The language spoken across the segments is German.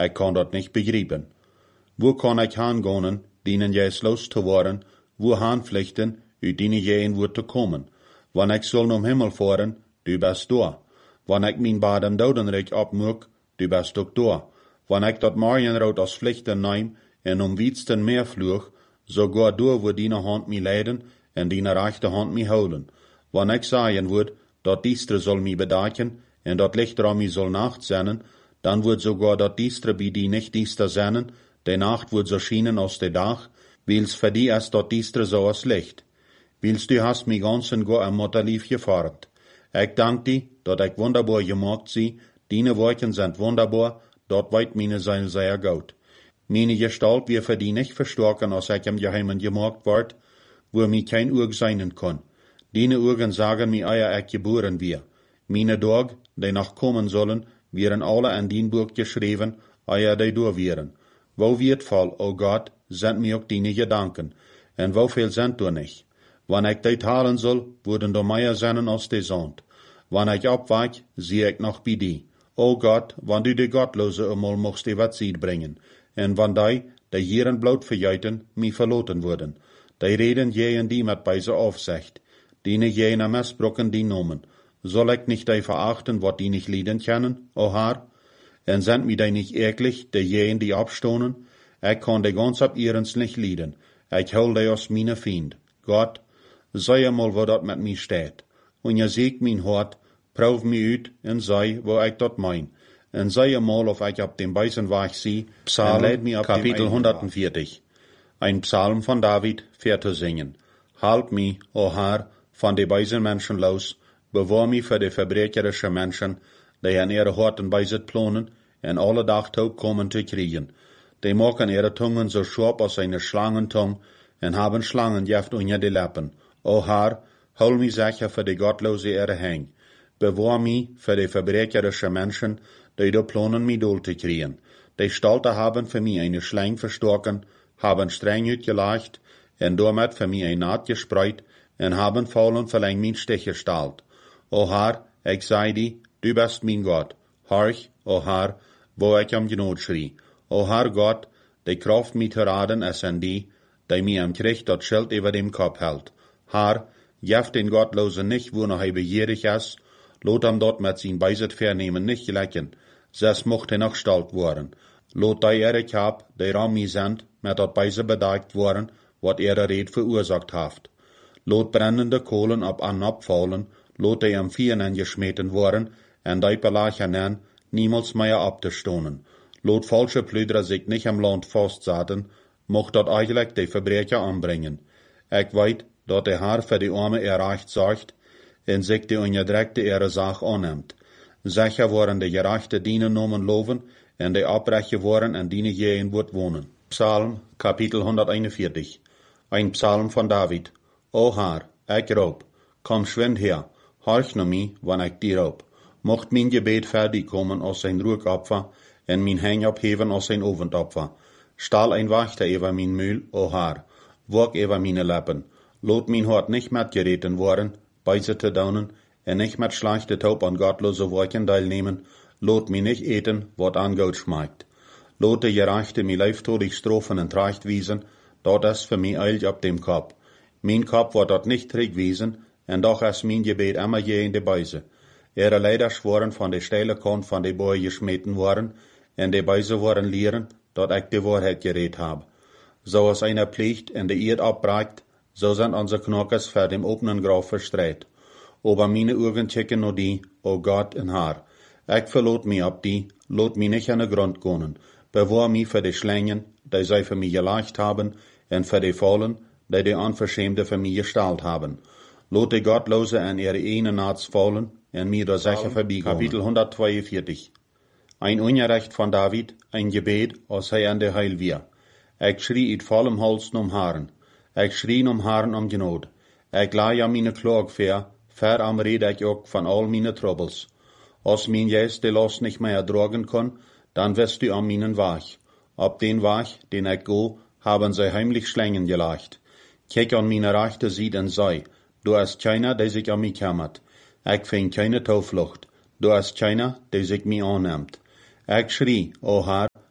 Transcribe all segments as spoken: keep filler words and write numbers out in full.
Ik kan dat niet begrijpen. Wo kan ik hangehen, dienen jijs los te worden, wo haanvlichten, uit dienen jijn wordt te komen. Wanneer ik zal naar hemel voeren, du best daar. Wanneer ik mijn bad im dodenrijk opmoek, du best ook daar. Wanneer ik dat Marienrood als vlichten neem, en om wietsten meer vloeg, sogar door wo diene hand mij leiden, en diene rechte hand mij houden. Wanneer ik zeggen word, dat diestre zal mij bedaken, en dat lichter aan mij zal nacht zennen, dan wordt sogar dat diestre bij die nicht diestre zennen, de nacht wordt zo schijnen als de dag, wils voor die is dat diestre zo als licht. Wils du hast mij ganzen go en mutterlief gevormd. Ik dank die, dat ik wunderbaar gemaakt zie, diene woorden zijn wunderbaar, dat weet meine zijn sehr gut. Meine Gestalt wir für die nicht verstärken, als ich im Geheimen gemacht ward, wo mir kein Urg sein kann. Diene Urgen sagen mir, euer ich geboren wir. Meine Tag, die noch kommen sollen, wären alle an dien Buch geschrieben, euer die durch wären. Wo wird voll, o Gott, sind mir auch deine Gedanken, en wo viel sind du nicht? Wann ich die talen soll, würden du mehr sein als die Sand. Wann ich abwach, sehe ich noch bei dir. O Gott, wann du die Gottlose einmal mochst die wat Sied bringen, en wann die, die hieren bloot verjuiten, mi verloten worden. Die reden jeen die met beise aufzegt, diene jene Messbrocken die nomen. Soll ich nicht die verachten, wat die nicht lieden kennen, o Herr? En sind mi die nicht eklig, die jeen die abstonen? Ich kann die ganz ab ihrens nicht lieden. Ich hol die aus meine Fiend. Gott, sei einmal, wo dat mit mi steht. Und je siegt mein Hort, proef mi uit en sei, wo ich dat mein. En sei einmal, of ich ab dem Beisen Weg sie, Psalm, leid mi ab Kapitel dem hundertvierzig. Ein Psalm von David, vier zu singen. Halt mi, o Herr, von de beisen Menschen los, bewahr mi für de verbrecherische Menschen, die an ihre Horten beiset plonen, en alle Dag taub kommen zu kriegen. Die machen ihre Tungen so scharf als eine Schlangentung, en haben Schlangengift unter die Lippen. O Herr, hol mi sicher für de gottlose ihre Häng. Bewahr mi für de verbrecherische Menschen, die do plonen mi dool zu kriegen. Die Stalte haben für mi eine Schlang verstoken, haben streng uitgelegd, en damit für mi ein Naht gespreut, en haben faulen verläng min Stich gestalt. O Herr, ich sei die, du bist mein Gott. Horch, o Herr, wo ich am Genot schrie. O Herr Gott, die Kraft mi zu raden es an die, die mi am Krieg dat Schild über dem Kopf hält. Herr, jeft den Gottlosen nicht, wo noch er begierig ist, lot am dort mit sin Beiset vernehmen nicht lecken, ses mochte noch stalt worden. Lot die ihre Kap, die ram mi sind, mit dat Beise bedagt worden, wat ihre Red verursacht haft. Lot brennende Kohlen ab an abfallen, lot die am Vieren geschmeten worden, en die Pelachen an, niemals mehr abzustonen. Lot falsche Plüdrer sich nicht am Land festsaten, mocht dat eigentlich die Verbrecher anbringen. Ich weet, dat der Herr für die Arme erreicht sorgt, en sich die ungedreckte ihre Sache annimmt. Sicher waren die gerechte dienen nomen loven, en die Abbrecher waren en dienen jeen wird wohnen. Psalm, Kapitel hunderteinundvierzig. Ein Psalm von David. O Herr, ich roep, komm schwind her, horch na mi, wann ich dir roep. Mocht mein Gebet fertig kommen aus sein Ruhigopfer, en mein Hang abheben aus sein Ofendopfer. Stahl ein Wachter über mein Mühl, o Herr, wog über meine Lippen. Lot mein Hort nicht mitgereten worden, Beise te daunen, en nicht mit schlechte Taub an gottlose Worken teilnehmen, lot mi nicht eten, wat an Gold schmeckt. Lot de gerechte mi leiftodig Strophen en Tracht wiesen, dort is für mi eilig ab dem Kopf. Mein Kopf wird dort nicht träg wiesen, en doch is mein Gebet immer je in de Beise. Ihre Leider schworen von de steile Kant von de Boy geschmeten worden, en de Beise worden lehren, dort ich de Wahrheit geredet hab. So als einer Pflicht en de Erd abbragt, so sind unsere Knockers vor dem offenen Grab verstreit. Aber meine Augen checken nur die, o Gott en Herr. Ich verlot mi ab die, lot mi nicht an den Grund gehen. Bewahr mi für die Schlängen, die sie für mich geleicht haben, en für die Fallen, die die Unverschämte für mich gestalt haben. Lot die Gottlose an ihre eine Naats fallen, en mir da sicher vorbeigehen. Kapitel hundertzweiundvierzig. Ein Unrecht von David, ein Gebet, als er an der Heil wir. Ich schrie it vollem Hals um Haaren. Ich schrie um Haaren um Genot. Ich lei ja meine Klage fair, fair am red ich auch von all meine Troubles. Als mein Jes de Last nicht mehr ertragen kann, dann wirst du an meinen Weg. Ab den Weg, den ich go, haben sie heimlich Schlängen gelegt. Kijk an meine rechte Seite und sei, du hast keiner, der sich an mich kümmert. Ich find keine Tauflucht. Du hast keiner, der sich mir annimmt. Ich schrie, o Herr,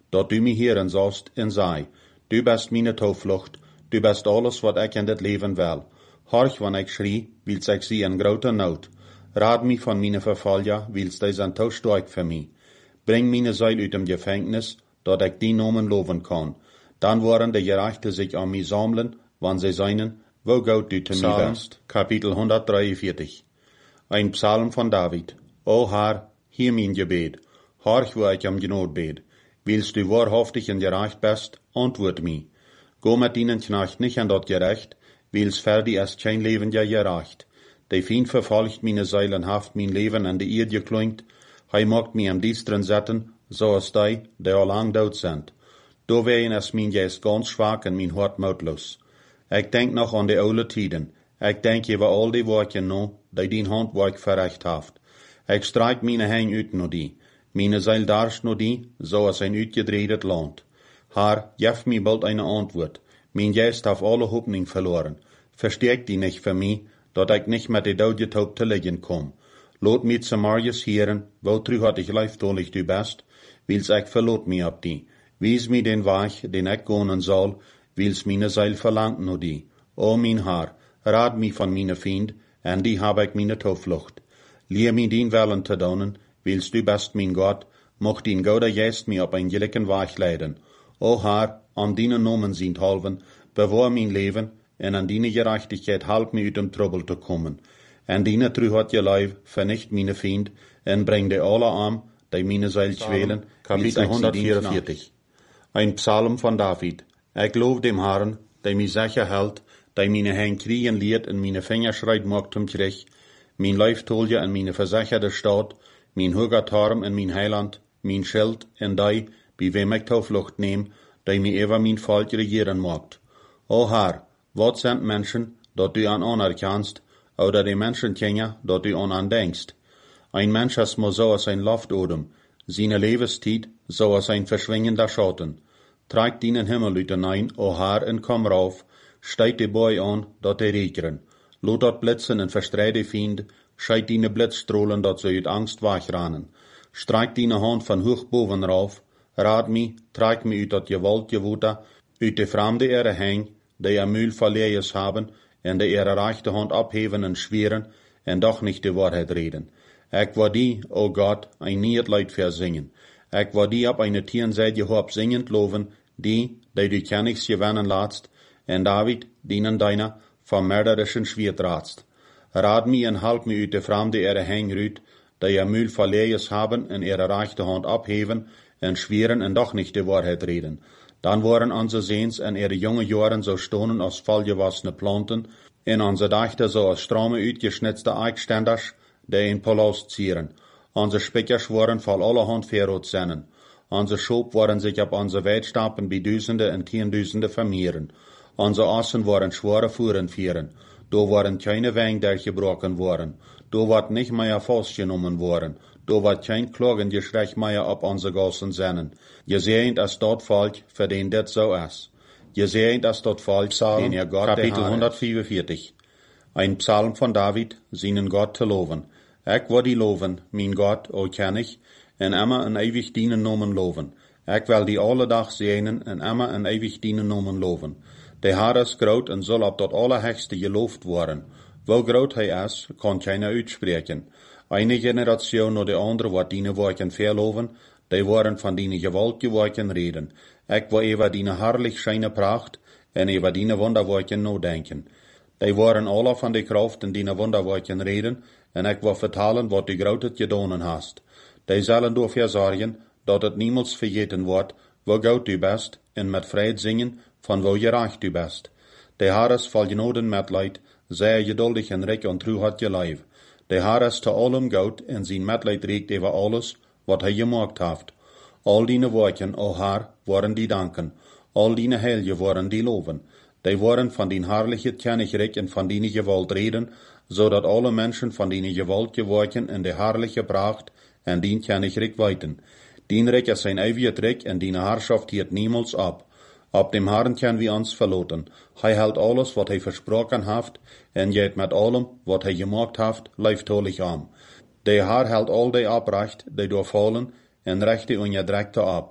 dat du mich hören sollst en sei, du bist meine Toevlucht, du bist alles wat ik in dit leven wil. Horch, wanneer ik schrie, wils ik zie in grote nood. Raad mich van meine vervalja, wils die zijn te sterk voor mij. Bring meine Seil uit dem Gefängnis, dat ik die Namen loven kan. Dan worden de Gerechten sich an mich sammeln, wann sie seinen, wo Gott du zu mir bist. Kapitel honderddreiundvierzig. Ein Psalm von David. O Herr, heer mein Gebet. Horch, wo ich am Genot bet. Willst du wahrhaftig und gerecht bist, antwort mich. Go mit ihnen Knecht nicht an dort gerecht, wils ferdi ist kein Leben ja gerecht. Der Feind verfolgt meine Seilen, haft mein Leben an die Erde geklingt. Hij macht mich am Dienstren setzen, so als die, die al lang dood sind. Do wehen ist mein Geist ganz schwach und mein Hart mutlos. Ich denk noch an die oude Tiden. Ich denk über all die Worte noch, die din Handwerk verrecht haft. Ich streik meine Hänge uit noch die. Meine Seil darst noch die, so als ein uitgedreht Land. Herr, gef mir bald eine Antwort. Mein Geist hat alle Hoffnung verloren. Verstärk die nicht für mich, dat ich nicht mit die Daudgetaub te liegen komm. Lot mich zu Marius hören, wozu hat ich leiftolig du bist, wils ich verlot mich ab die. Wies mir den Weg, den ich gehen soll, wils meine Seil verlangt nur die. O mein Herr, rat mich von meine Feind, en die hab ich meine Toevlucht. Lehr mich den Willen zu donen, wils du bist mein Gott, mocht den Gouder Geist mir op ein gelicken Weg leiden. O Herr, an deinen Namen sind halven, bewahr mein Leben, en an deine Gerechtigkeit halb mir uit dem Trouble zu kommen. En deine True hat je Leib, vernicht meine Feind, en bring die alle arm, die meine Seil schwelen. Kapitel hondertvierundvierzig. Ein Psalm von David. Ich lob dem Herrn, der mich sicher hält, der meine Hände kriegen lehrt und meine Finger schreit macht zum Krieg, mein Leiftolie und meine versicherte Stadt, mein hoher Turm und mein Heiland, mein Schild und die, bei wem ich Tauflucht nehm, der mir ever mein Volk regieren macht. O Herr, was sind Menschen, dat du an anerkennst, oder die Menschen kennen, dat du an andenkst? Ein Mensch ist mal so als ein Luftodem, seine Lebenszeit so als ein verschwingender Schatten. Tragt ihnen Himmelleuten ein, o Herr, und komm rauf, steigt die Boy an, dat die regnen. Lot dort blitzen und verstreit die Fiend, scheit die Blitzstrahlen, dat sie uit Angst wegrennen. Streik die Hand von hoch boven rauf, rat mi, trag mi uit dat Gewalt gewohte, uit de Fremde ihre Häng, die ihr Mühl verleihs haben, en die ihre rechte Hand abheben und schweren, en doch nicht die Wahrheit reden. Ich war die, o Gott, ein Niedleid versingen. Ich war die ab eine Tierenseite hob singend loven, die, die du Königs gewinnen latst, en David, dienen deiner, vom mörderischen Schwert ratst. Rat mi en halb mi uit de Fremde ihre Häng rüt, die ihr Mühl verleihs haben, en ihre rechte Hand abheben, en schweren en doch nicht die Wahrheit reden. Dann waren unsere Sehns in ihre junge Jahren so stonen als vollgewassene Planten, en unsere Dächter so als stramme uitgeschnitzte Eichständers, die in Palast zieren. Unsere Speckers waren voll allerhand verrot sennen. Unsere Schob waren sich ab unsere Weidstapen bei Düsende und Tiendüsende vermehren. Unsere Assen waren schwere Fuhren vieren. Do waren keine Wegen durchgebrochen worden. Do wat nicht mehr festgenommen worden. Do wat kein Klagengeschrei mehr ab unsere Gassen sennen. Je sehend, als dort Volk, für den det so ist. Je sehend, als dort Volk, den ihr Gott Kapitel hundertvierundvierzig. Ein Psalm von David, seinen Gott zu loben. Ich will die loben, mein Gott, o kenn ich, en immer en ewig dienen Namen loben. Ich will die alle Dag sehnen, en immer en ewig dienen Namen loben. Der Herr ist groot en soll ab dat Allerhöchste geloofd worden. Wo groot hij is, kann keiner uitspreken. Eine Generation oder die andere wat diene Worten verloven, die waren von diene Gewaltgeworken reden. Ich will über diene herrlich scheine Pracht en über diene Wunderworken no denken. Die waren alle von die Kraft in diene Wunderworken reden, en ich will vertalen, wat du groot gedonen hast. Die zullen dafür sorgen, dat het niemals vergeten wordt, wo Gott du bist, en met Fried singen, von wo gerecht du bist. Der Herr ist voll Genoden Mitleid, sehr geduldig en reich und treu hat geleib. Der Herr ist zu allem Gott, en sein Mitleid regt über alles, wat hij gemacht hat. All deine Worten, o Herr, waren die danken. All deine Helge waren die loven. Die waren von den herrlichen Königreich en von deine Gewalt reden, so dat alle Menschen von deine Gewalt geworden in der herrliche Pracht en dien Königreich weiten. Dien Reich ist ein ewiges Reich en deine Herrschaft hielt niemals ab. Ab dem Herrn können wir uns verloten. Hij hält alles, wat hij versprochen hat, en geht mit allem, wat hij gemacht hat, leiftolig an. Der Herr hält all die abrecht, die durchfallen, en rechte ungedreckte ab.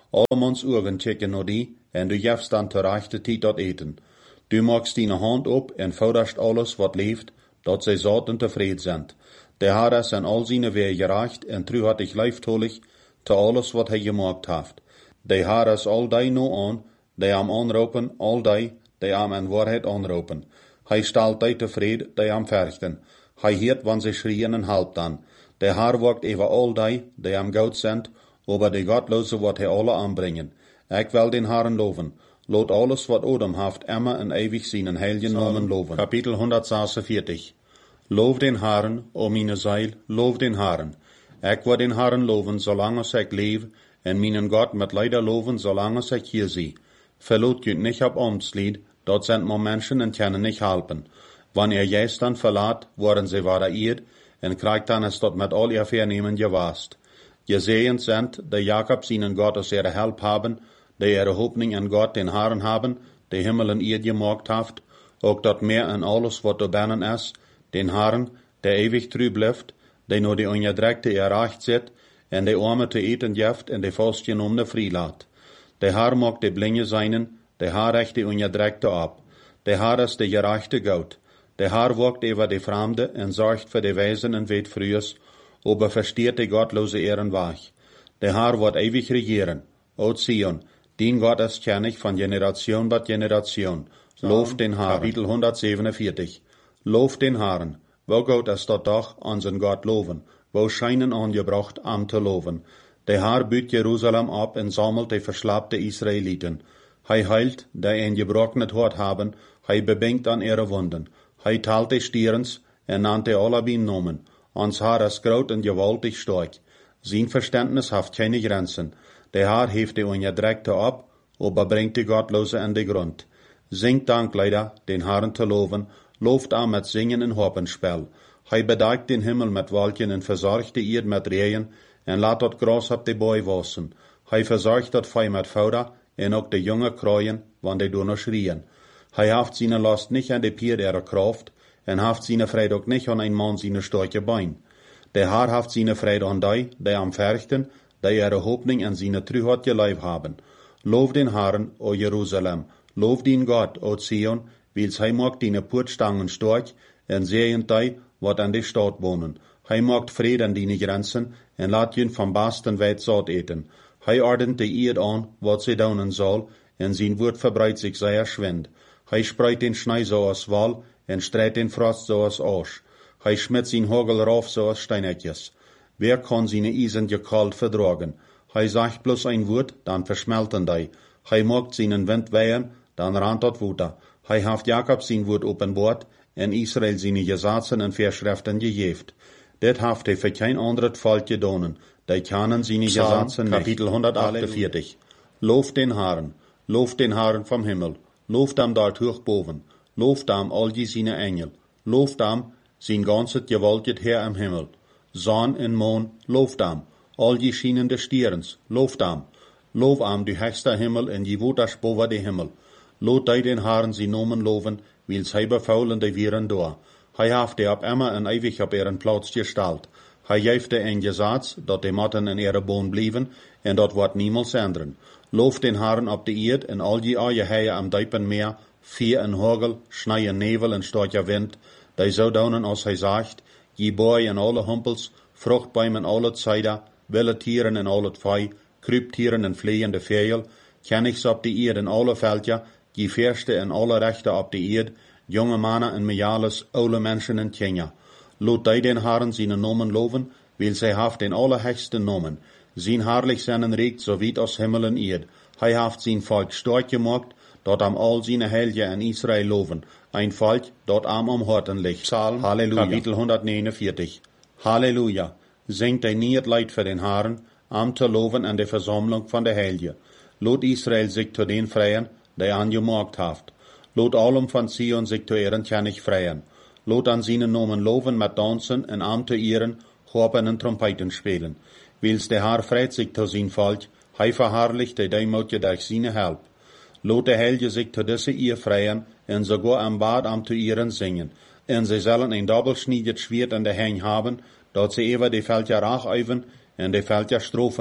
Alle ons ogen checken naar die, en du jefst dan te rechte tijd dat eten. Du magst dine hand op en vorderst alles wat leeft, dat zij zout en tevreden zijn. De Heer is in al zijn weer gerecht en truhartig lieftolig te alles wat hij gemaakt heeft. De Heer is al die nu aan, die am aanroepen, al die, die am in waarheid aanroepen. Hij stelt die tevreden, die am verchten. Hij heert, wanneer ze schrien en helpt dan. De Heer wacht over al die, die am goud zijn, over de godloze wat hij alle aanbrengen. Ik wil den Herren loven. Laat alles wat Odem heeft, immer en eeuwig zijn heilige namen loven. Kapitel honderdzesenveertig. Loof den Herren, o mijn ziel, loof den Herren. Ik wil den Herren loven, zolang als ik leef, en mijn God met leider loven, zolang als ik hier zie. Verloot je niet op Amtslied, dat zijn maar mensen en kunnen niet helpen. Wanneer jij dan verlaat, worden ze waardeerd, en krijgt dan es dat met al je vernemen gewaast. Gezegend zijn de Jacob zijn God als ihre help hebben, die ihre hoopning in God den Herren hebben, de Himmel en eerd gemaakt heeft, ook dat meer in alles wat er binnen is, den Herren, der ewig true blijft, die nur die ongedrekte erreicht zit, en de arme te eten geeft en de vastgenomen vrijlaat. De Heer maakt de blinde zijnen, de Heer recht de ongedrekte op. De Heer is de gerechte God. De Heer wacht over de vreemde en zorgt voor de wijzen en weet vrees, aber versteert de godloze ihren weg. De Heer wordt ewig regeren. O Zion, dien God is kennig van generation tot generation. Loof den Herren. Kapitel honderdzevenenveertig. Loof den Herren. Wo God is dat doch aan zijn God loven. Wo schijnen aangebracht am te loven. De Heer buurt Jeruzalem op en sammelt de verslapte Israëlieten. Hij heilt, die een gebrochenet hart hebben, hij bebenkt aan ihre wonden. Hij talt de stierens en nannt de alle nomen. Ons Heer is groot en gewaltig sterk. Zijn verständnis heeft keine Grenzen. De Heer heeft de ongedrekte op, aber brengt de godloze in de grond. Zingt dank, leider, den Herren te loven, looft aan met zingen en hopenspel. Hij bedekt den Himmel met wolken en verzorgt de eerd met regen, en laat dat gras op de boy wassen. Hij verzorgt dat vee met fouda, en ook de jonge kraaien, want die doen schrien. Hij heeft zijn last niet aan de pier der kracht, en heeft zijn vrede ook niet aan een man zijn sterke bein. De Heer heeft zijn vrede aan die, die am verchten, die ihre hoopning en zijn truheid geleef hebben. Loof den Herren, o Jeruzalem, loof den God, o Zion, wils hij maakt die poortstangen sterk, en zeeën die, wat aan de stad wonen. Hij maakt vrede aan die grenzen, en laat je van basten wijd zout eten. Hij ordent de eerd aan, wat ze doen zal, en zijn woord verbreidt zich zeer schwind. Hij spreidt den Schnee zoals wal, en strijdt den frost zoals asch. Hij schmidt zijn hagel rauf zoals steinetjes. Wer kann seine Eisen gekalt verdragen? Hij zegt bloß ein woord, dan verschmelten die. Hij maakt seinen Wind wehen, dan rannt dat Water. Hij heeft Jacob zijn woord openbaard, en Israel seine Gesetzen en Verschriften gegeven. Dit heeft hij voor geen ander volk gedaan. Die kennen seine Gesetzen nicht. Kapitel honderdachtenveertig. Loof den Herren, loof den Herren vom Himmel, loof dem dort hoch boven, loof dem all die seine Engel, loof dem sein ganzes gewaltet Heer im Himmel. Zon en maan, loof dem, al die schienende stierens, loof dem. Loof am du höchste Himmel en die woeders boven de Himmel. Laat die den Herren zijn nomen loven, wils hij bevoulen de wieren door. Hij heeft die op immer en eeuwig op ihren plaats gesteld. Hij geeft de een gezats, dat de matten in ihre boon blijven, en dat wordt niemals ändern. Loof den Herren op de eerd en al die aie heie am diepen meer, vier en hagel, schnee en nevel en stortje wind, die zo doen als hij zegt, je boy en alle humpels, vruchtbaum en al het zijde, wilde tieren en al het vee, kruiptieren en vliegende vegel, kennigs op de eerd en alle veldje, je verste en alle rechten op de eerd, jonge mannen en mejales, oude mensen en kinderen. Laat die den Herren zijn nomen loven, wil zij heeft den allerhechste nomen. Zijn herrlich zijn reikt zo weit als Himmel en eerd. Hij heeft zijn volk sterk gemaakt, dat am al zijn helge in Israël loven. Ein volk, dat am am Horten ligt. Psalm, Halleluja. Kapitel honderdnegenenveertig. Halleluja. Zingt hij niet het leid voor den Herren, am te loven en de verzameling van de helge. Laat Israël zich tot den vrijen, die aan gemaakt heeft. Laat allem van Zion zich tot ihren kennig vrijen. Laat an seinen nomen loven met dansen en am te ehren, hopen en trompeten spelen. Wils de Heer vreit zich tot zijn volk, hij verherrlicht de deimoutje durch seine help. Laat de helge zich tot deze eer vrijen, en sogar am Bad am te ehren zingen. En ze zullen een dobbelschneidet Schwert in de hand haben, dat ze even de veldje rach uiven, en de veldje strofen,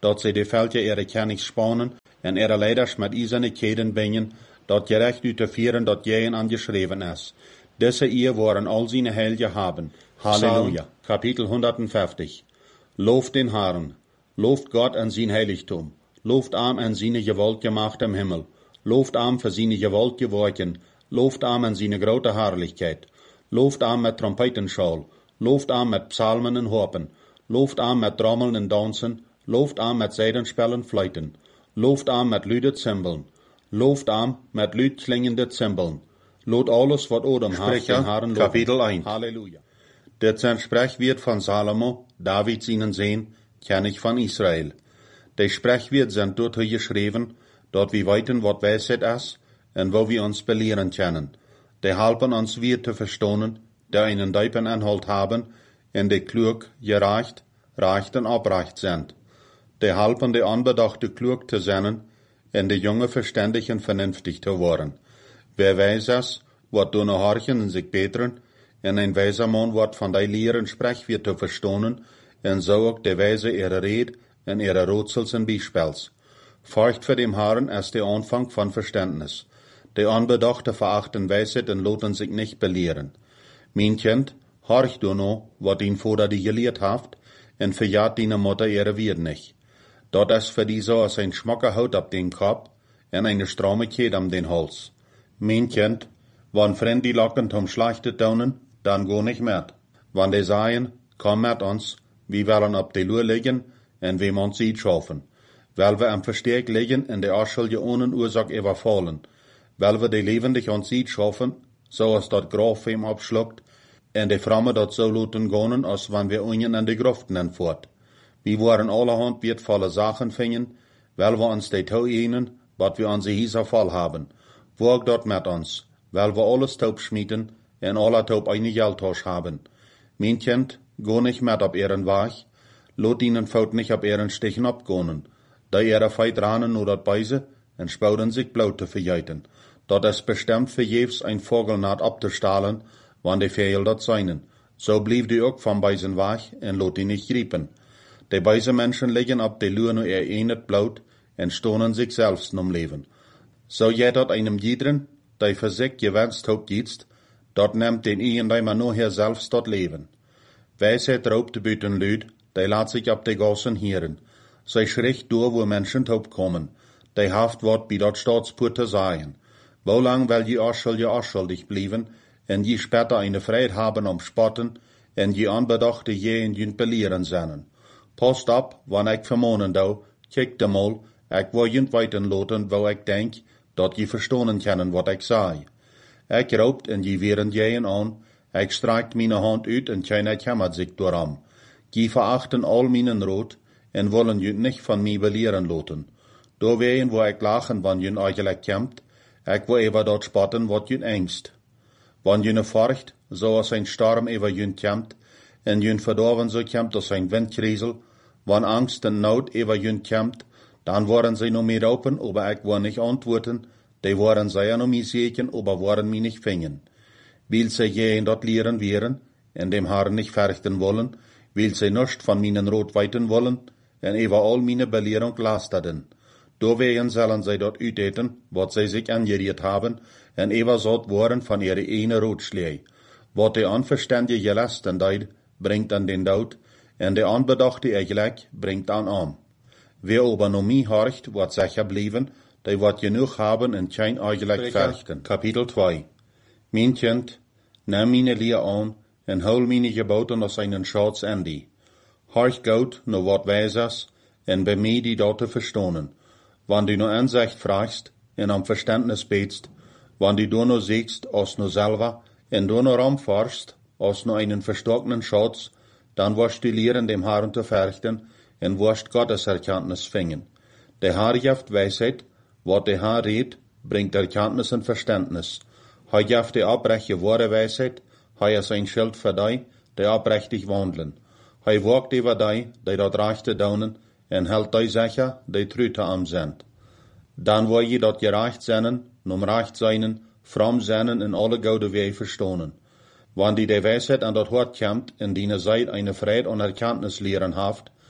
dat zij de veldje ihre kennis spannen en ihre leiders met eiserne keden bingen, dat gerecht uit te vieren dat jij angeschreven is. Deze eer waren al zijn heilige haben. Halleluja. Kapitel honderdvijftig. Looft den Herrn. Looft Gott en zijn heiligtum. Looft am en zijn gewalt gemacht im Himmel. Looft am für seine gewalt geworken. Looft am en zijn grote herrlichkeit. Looft am met trompetenschal. Looft am met psalmen en harpen. Looft am met trommeln en dansen. Looft am met zijdenspellen fluiten. Looft am met luide cymbalen. Looft am met luid klingende cymbalen. Loot alles wat odem heeft den Herren loven. Kapitel één. Halleluja. Dit zijn sprechwoord van Salomo, David zijn Zehn, ken ik van Israël. Die sprechwoord zijn dort geschreven, dat we weten wat wijsheid is en wo we ons belehren kennen. Die helpen ons weer te verstaan, die einen diepen inhoud hebben en die klug, gerecht, recht en oprecht zijn. Die helpen de onbedachte klug te zijn en de jonge verstandig en vernünftig te worden. Wer wijs is, wordt door een horchen en zich beteren, en een wijzer man wordt van die leren sprechwoord te verstaan, en zo ook de wijze ihre reed en ihre raadsels en bijspels. Furcht voor dem Herrn is de aanvang van verständnis. De onbedachte verachten wijsheid en laten zich niet belehren. Mijn kind, horch du no, wat din vader die geleerd heeft, en verjaat dine Mutter ihre Wied nicht. Dat is für die so als ein schmacker Haut ab den Kopf en eine stramme Keet am den Hals. Mein Kind, wann Freund die Locken zum Schlachten tun, dann go nicht mehr. Wann die sagen, komm mit uns, wir wollen ab die Luhr liegen, en wir uns Sied schaffen. Weil wir am Versteck liegen en de Arschulje ohne Ursache überfallen. Weil wir die lebendig uns Sied schaffen, so als dat Graf ihm abschluckt, en de Framme dat so luten gonen, als wann wir unien an de Gruften entfort. Wir waren allerhand wertvolle Sachen finden, weil wir uns die Tau ihnen, wat wir unsere Hieser voll haben. Wog dort mit uns, weil wir alles taub schmieden, en alle taub eine Geldtasch haben. Mein Kind, go nicht mit ab ihren Weg, lot ihnen Faut nicht ab ihren Stichen abgonen, da ihre Feit ranen nur dat Beise, en spouden sich bloot te verjeiten. Dat is bestimmt für jews ein Vogelnaht abzustahlen, wann die Vögel dat seinen. So blieb die ook van Beisen weg, en lot die nicht griepen. Die beise Menschen liegen ab de Luhr nur ihr enet bloot, en stonen sich selbst nom Leben. So je dat einem jedren, die für sich gewenst haupt jietst, dat nimmt den ien die man nur her selbst dat Leben. Weisheit raubt büten Lüd, die laat sich ab de Gassen hieren. Zij schricht door wo Menschen taub kommen, die haft wat bij dat Staatspoort te sagen. Wo lang will je Arschel je arschuldig blieben, en je später eine Freiheit haben um spotten, en je anbedachte je en je belehren sennen. Post ab, wann ik vermonen dou, kijk de mal, ik wil je weiten loten, wo ik denk, dat je verstonen kennen wat ik zei. Ik roopt en je weren jeen aan, ik streikt meine hand uit en keiner kämmert sich dooram. Je verachten al meinen Rot, en wollen je nicht van mij belehren loten. Do ween wo ik lachen, wann je eigenlijk kämmt, ik wil even dat spotten wat je engst. Wann je forcht, zoals een storm even je kämmt, en je verdorven zo kämmt als een windkriesel, wann Angst en Not even je kämmt, dan worden zij no meer open, aber ik wil nicht antworten, die worden zij ja no meer zeker, aber worden mij nicht fingen. Will zij je in dat leren weren, en dem Herrn nicht verrichten wollen, will zij nicht van meinen Rot weiten wollen, en even al meine Belehrung lasterden. Doorwegen zullen zij dat uiteten, wat zij zich angeriert haben, en even zot worden van ihre ene Rotschlee. Wat de onverstandige gelasten deed, bringt an den Dood, en de onbedachte eigenlijk bringt an arm. Wer aber no mij horcht, wordt sicher blijven, die wordt genoeg hebben en geen eigenlijk verrichten. Kapitel twee. Mijn kind, neem meine leer aan, en hol meine geboten als einen Schatz an die. Horch Gott, no wat wijs is, en bij mij die dat te verstonen. Wann du no Ansicht fragst, en am Verständnis betst, wann du do no siehst, als no selber, en do no ram forschst, als no einen verstockenen Schatz, dann wirst du lehren, dem Herrn zu verrichten, en wirst Gottes Erkenntnis fingen. Der Herr gibt Weisheit, wat der Herr redt, bringt Erkenntnis und Verständnis. Hij gibt die abrechte wahre Weisheit, hij is ein Schild für die, die abrechtig wandeln. Hij wacht über die, die dat rechte daunen, en hält die sicher, die trüte am sind. Dan wil je dat gerecht zijn, nom recht zijn, fromm zijn en alle gouden wege verstonen. Wann die de Weisheit an dat Hort kommt, in die zij eine Freude und Erkenntnis lehren haft,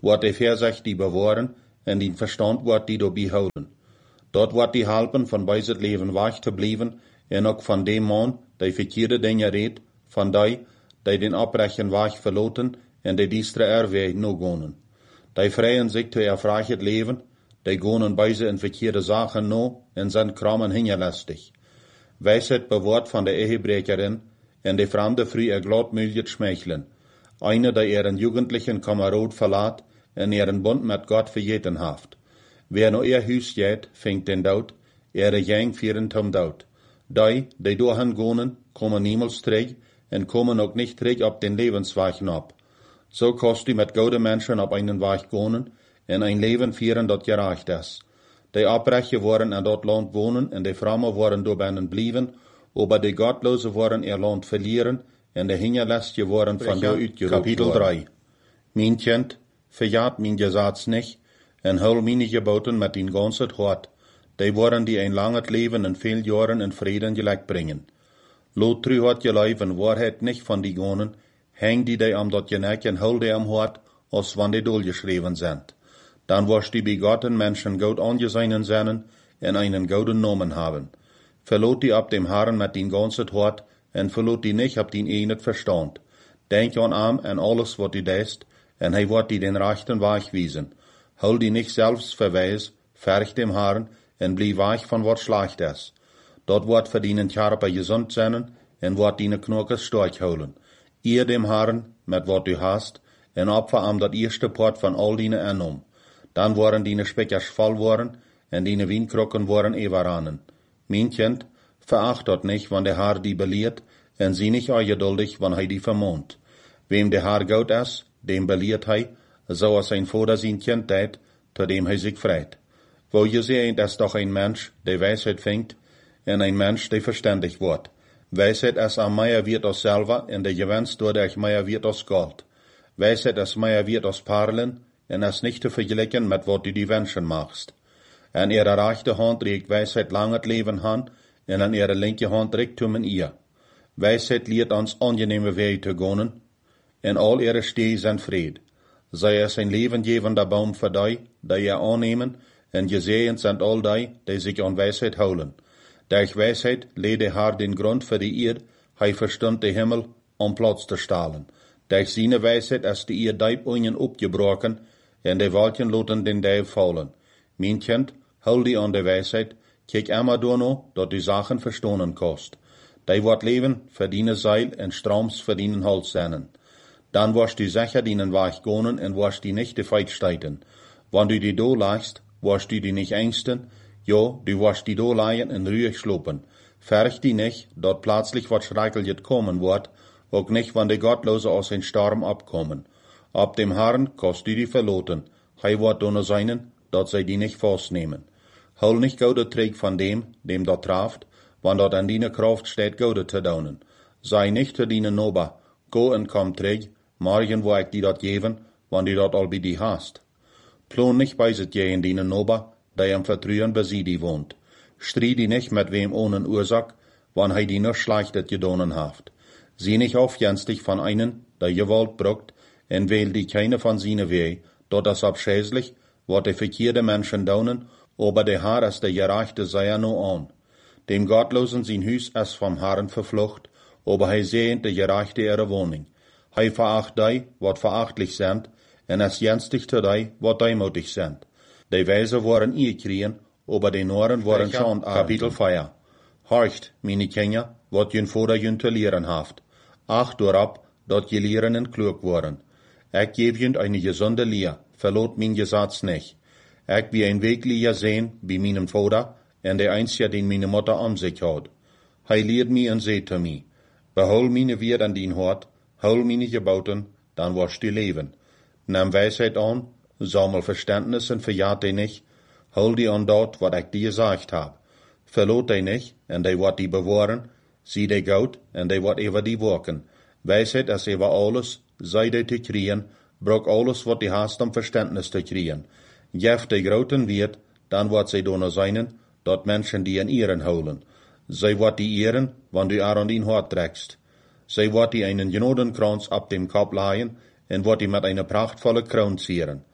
wordt die Verzicht die bewahren, en die Verstand wordt die dabei houden. Dort wordt die helpen van bij het leven weg te blijven, en ook van dem man, die verkeerde dingen redt, van die, die den oprechten weg verloten, en die diestre erweg no gonen. Die vrijen zich te ervragen het leven, die gonen bij ze in verkeerde zaken no, en zijn krammen hingelastig. Wijsheid bewaart van de ehebrekerin, en de vreemde vrij er gladmütig schmeichelen. Eine, die ihren jugendlichen Kamerad verlaat, en ihren Bund mit Gott vergeten haft. Wer no ihr Hüs geht, fängt den Dood, ihre Gang vieren zum Dood. Die, die dahin gonen, kommen niemals terug, en kommen ook nicht terug op den Lebensweg ab. So kost die mit gute Menschen op einen Weg gonen, en ein Leben vieren dat gerecht is. Die Abbrecher worden in dat Land wohnen, en die Frommen worden daarbij blijven, aber die Gottlose worden ihr Land verlieren, en de hingerlastige worden van daar uitgeroepen. Kapitel drei. Mijn kind, verjaat mijn Gesetz nicht, en hul meine Geboten met din ganzes Hart, die worden die ein langes Leben in veel Jahren in Frieden gelegt bringen. Lot tru hat gelei, wenn Wahrheit nicht von die gonen, häng die die am dat geneck en hul die am Hart, als wann die dolgeschreven sind. Dann wirst die begotten Menschen gut angesehen sein, en einen guten Namen haben. Verlot die ab dem Herrn mit din ganzes Hart, en verlot die nicht ab din enet Verstand. Denk an am en alles wat die deest, en hij wordt die den rechten Weg wiesen. Hul die nicht selbst verweis, verg dem Herrn, en blieb weg van wat schlecht is. Dat wordt verdienen Körper gesund zijn, en wordt die Knochen stark houden. Ihr dem Herrn, met wat du hast, en opfer am dat eerste Part van al die aannom. Dan worden die Speckers voll worden, en die Wienkrokken worden everanen. Mijn kind, veracht dat nicht, wann der Herr die beleert, en zie nicht ongeduldig, wann hij die vermont. Wem der Herr gut is, dem beleert hij, zoals zijn vader zijn kind deed, tot dem hij zich vreit. Wo je seht, is doch ein Mensch, der Weisheit fängt, en ein Mensch, der verständig wordt. Weisheit is am meer wird als selber, en der gewenst doordat meer wird als Gold. Weisheit is meer wird als Perlen, en is nicht te vergelijken met wat du die wensen machst. En ihre rechte Hand reikt Weisheit lang het leven aan, en an ihre linke Hand Reichtum in ihr. Weisheit leert ons angenehme Wege te gonen, en al ihre Stee zijn vrede. Zij is een levengevender Baum voor die, die je aannemen, en gezegend zijn al die, die zich aan Weisheit houden. Durch Weisheit leede haar den Grund für die Erde, hij verstund de Himmel, om Platz te stellen. Durch seine Weisheit is de Erde Diebungen opgebroken, en de wolken loten den Duivel vallen. Mijn kind, hou die aan de Weisheit, kijk immer doorno, dat die Sachen verstonen kost. Die wordt leven verdienen Seil en Stroms verdienen Holz zijn. Dan wirst du sicher dienen Weg gonen en wirst die nicht de Feit steiten. Wann du die do lagst, wirst du die nicht ängsten, jo, du wirst die do leien en ruhig slopen. Färch die nicht, dort plötzlich wat schreckliches kommen wird, auch nicht, wann die Gottlose aus den Sturm abkommen. Ab dem Herrn kost du die verloten, hij wird donner seinen, dat zij die nicht festnehmen. Hol nicht goude Träg von dem, dem dort traft, wann dort an deine Kraft steht goude te daunen. Sei nicht zu dienen Noba, go en komm Träg, morgen wo ich die dort geben, wann die dort all bei die hast. Plon nicht bei sit je in dienen Noba, der am Vertrühen bei sie die wohnt. Stried die nicht mit wem ohne Ursache, wann hij die nur schlechtet gedonen haft. Sieh nicht aufjenstig von einen, der Gewalt bruckt, en wähl die keine von seine Weh, dort das abschäßlich, wat de verkeerde Menschen daunen, aber der Herr ist der Gerechte sei er no an. Dem Gottlosen sein Hüs ist vom Herrn verflucht, aber hij sehnt der Gerechte ihre Wohnung. Hij veracht die, wat verachtlich sind, en es jenstig zu die, wat demutig sind. Die Weise waren ihr kriegen, aber die Noren waren schon Kapitel vier. Horcht, meine Kinder, wat jün Vater jün te lehren haft. Acht dorab, dat je Lehrenden klug waren. Ich geb jün eine gesunde Lehr, verlot mein Gesetz nicht. Ich wie ein Weglicher sehen, wie meinem Vater, en der einzige, den meine Mutter an sich hat. Hij lehrt mir en seht zu mir, behol meine Wert an din Hort, hol meine Geboten, dann wirst du leben. Nimm Weisheit an, sammel Verständnis und verjagt dich nicht, hol die an dort, wat ich dir gesagt hab. Verlot dich nicht, en die wird die bewahren, sieh dich gut, en die wird über die wirken. Weisheit ist über alles, sei dich zu kriegen, brauch alles, wat die hast, um Verständnis zu kriegen. Jef die groten wird, dann wird sie donner sein, dort Menschen die in ihren holen. Sie wird die ehren, wann du ar an din Hort trägst. Sie wird die einen Genodenkranz ab dem Kopf leihen, en wird die mit einer prachtvolle Kron zieren.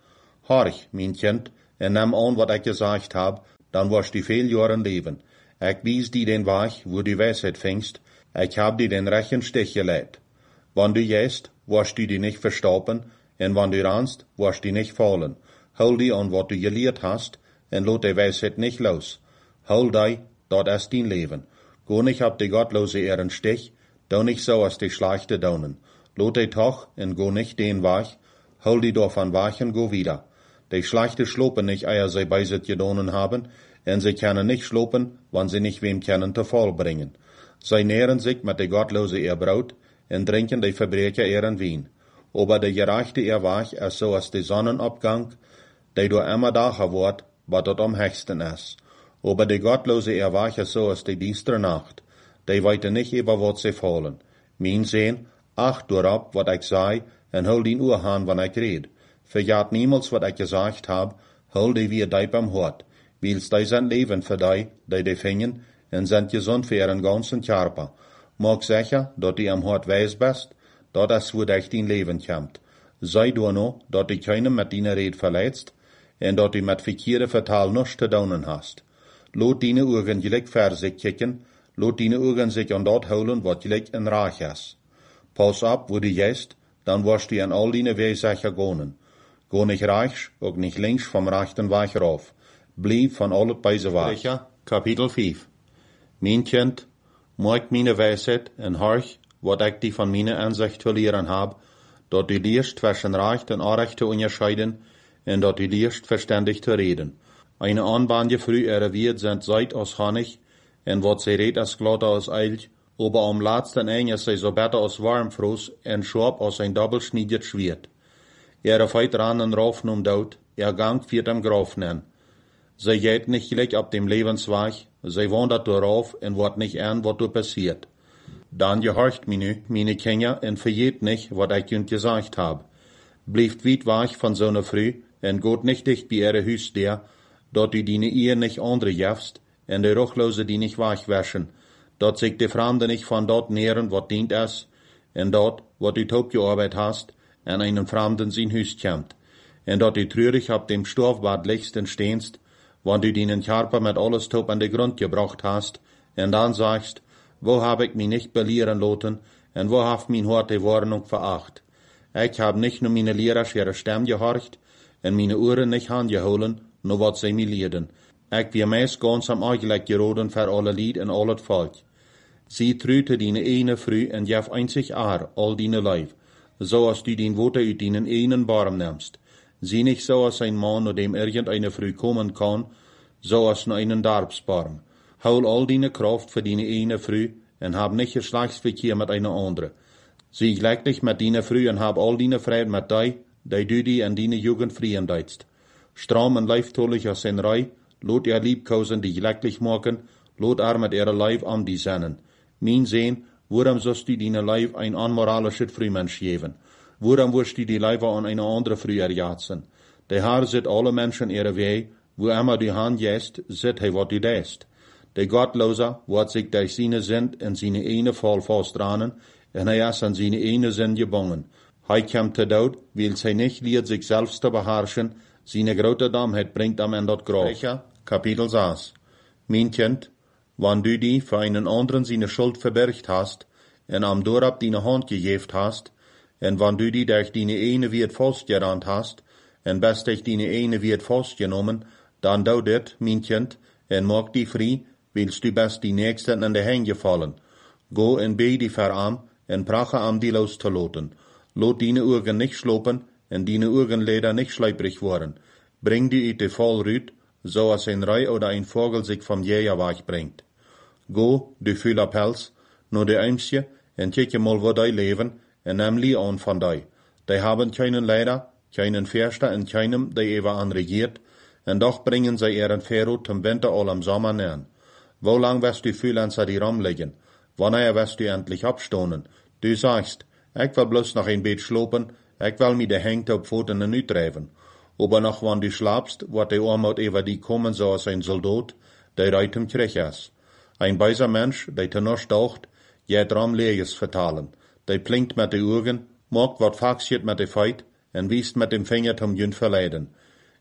Horch, mein Kind, en nimm an, wat ik gesagt hab, dan wirst du viel Jahren leben. Ik wies die den Weg, wo du Weisheit fängst, ik hab die den rechten Stich gelegt. Wann du gehst, wirst du die nicht verstoppen, en wann du rannst, wirst du nicht fallen. Hol die an, wat du gelehrt hast, en lot die Weisheit nicht los. Hol die, dort ist dein Leben. Go nicht ab die gottlose ihren Stich, do nicht so als die schlechte Daunen. Lot die toch, en go nicht den Weg, hol die davon weg en go wieder. Die schlechte schlopen nicht, eher sie bei sich gedonen haben, en sie können nicht schlopen, wann sie nicht wem können zu Fall bringen. Sie nähren sich mit der gottlose ihr Brot, en trinken die Verbrecher ihren Wein. Aber der gerechte ihr Weg ist so als der Sonnenabgang, der du immer dacher wird, was dort am höchsten ist. Aber der gottlose ihr Weg ist so als die düstere Nacht, die weite nicht über was sie fallen. Mein Sehn, acht durab, wat ich sei, en hol den Uhr an, wann ich red. Verjat niemals, wat ich gesagt hab, hol die wie die beim Hort, weils die sind Leben für die, die die fingen, en sind gesund für ihren ganzen Körper. Mag sicher, dat die am Hort weiß bist, dat es wo dich dein Leben kommt. Sei du no, dat die keinem mit deiner Red verletzt, en dat die mit verkehrte Vertal nichts zu daunen hast. Lot deine Augen gleich für sich kicken, lot deine Augen sich an dat holen, wat gleich in Reich ist. Pass ab, wo du gehst, dann wirst du an all deine Wege sicher gehen. Go nicht rechts, auch nicht links vom rechten Weg rauf. Blieb von allen beise Weg. Kapitel fünf. Mein Kind, mag meine Weisheit en horch, wat ich die von meiner Ansicht zu lehren hab, dat du lierst zwischen Recht und Unrecht zu unterscheiden, en dat du lierst verständig zu reden. Eine Anbanje früh erwirt sind seit aus Honig, en wat sie red als glatter als Eilch, aber am letzten Ende sei so besser als Warmfrost en scharf als ein doppelschneidet Schwert. Er feit ran en rauf um dood, er gang viert am Graf nen. Sie geht nicht gleich ab dem Lebensweg, sie wandert darauf en wordt nicht an, wat du passiert. Dann gehorcht mir, meine Kinder, en verjeht nicht, wat ich ihnen gesagt hab. Blieft weit weg von so ne Früh, en geht nicht dicht bei ihre Hüs der, dort die deine Ehe nicht andere jefst, en die Ruchlose die nicht wegwaschen, dort sich die Fremde nicht von dort nähren, wat dient es, en dort, wat du taub gearbeitet hast, en einen Fremden sein Hüs kommt, en dort die trürig ab dem Stoffbad liegst und stehnst, wann du deinen Körper mit alles taub an den Grund gebracht hast, en dann sagst, wo hab ich mich nicht belehren lassen, en wo hab mein Hort die Warnung veracht. Ich hab nicht nur meine Lehrer ihre Stimme gehorcht, en meine Ohren nicht angeholen, nur wat sie mir lehrten. Ich wir meist ganz am Eigelegt geroden für alle Lied en all het Volk. Sie trüte deine eine früh en jef einzig Aar, all deine Leib, so als du den Worte uit deinen einen Barm nimmst. Sie nicht so als ein Mann, nur dem irgendeine früh kommen kann, so als nur einen Darbsbarm. Hol all deine Kraft für deine eine früh en hab nicht Geschlechtsverkehr mit einer andere. Sie gleich dich mit deine früh en hab all deine Freude mit dei, die du die in deine Jugend frieren deitst. Stram en leiftolig als sein Rei, lot ihr Liebkosen die gleich machen, lot er mit ihrer Leib am die sennen. Mein Sehn, warum sollst du deine Leib ein unmoralisches Frühmensch geben? Warum wirst du die Leiber an eine andere früh erjatzen? Der Herr sieht alle Menschen ihre Wege, wo immer die Hand jest, sieht er, wat du deest. Der Gottloser wird sich durch seine Sünd in seine eine Fall festdrahnen, und er ist an seine eine Sünd gebunden. Er kommt zu Tod, weil er nicht lehrt, sich selbst zu beherrschen, seine große Dummheit bringt am Ende das Grab. Kapitel sechs. Mein Kind, wenn du die für einen anderen seine Schuld verbirgt hast, und am Dorab deine Hand gegeben hast, und wenn du die durch deine eine wird festgerannt hast, und best durch deine eine wird festgenommen, dann dau dit, mein Kind, und mag die frei, willst du best die Nächsten in die Hände fallen. Go en bey die verarm, en prache am die loszulaten. Lot deine Augen nicht schlopen, en deine Augenlider nicht schleiprig worden. Bring die uit de Fall rüt, so als ein Rei oder ein Vogel sich vom Jäger wegbringt. Go, du fühler Pelz, nur de Eimsje, en kicke mal wo die leben, en nimm li an von die. Die haben keinen Leder, keinen Förster en keinem, die ever anregiert, en doch bringen sie ihren Verrot zum Winter all am Sommer nähen. Wo lang wirst du fühlen, sie die rumliegen? Wanneer wirst du endlich abstonen? Du sagst, ich will bloß noch ein Bett schlopen, ich will mir de Hängte op Pfoten en uitdrijven. Aber noch wann du schlafst, wird der Armut über die kommen, so als ein Soldat, der reit im Krieg ist. Ein weiser Mensch, der te noch staucht, geht drum Leges vertalen. Der blinkt mit de Augen, mag wat faxiert mit de Feit, en wiest mit dem Finger zum Jün verleiden.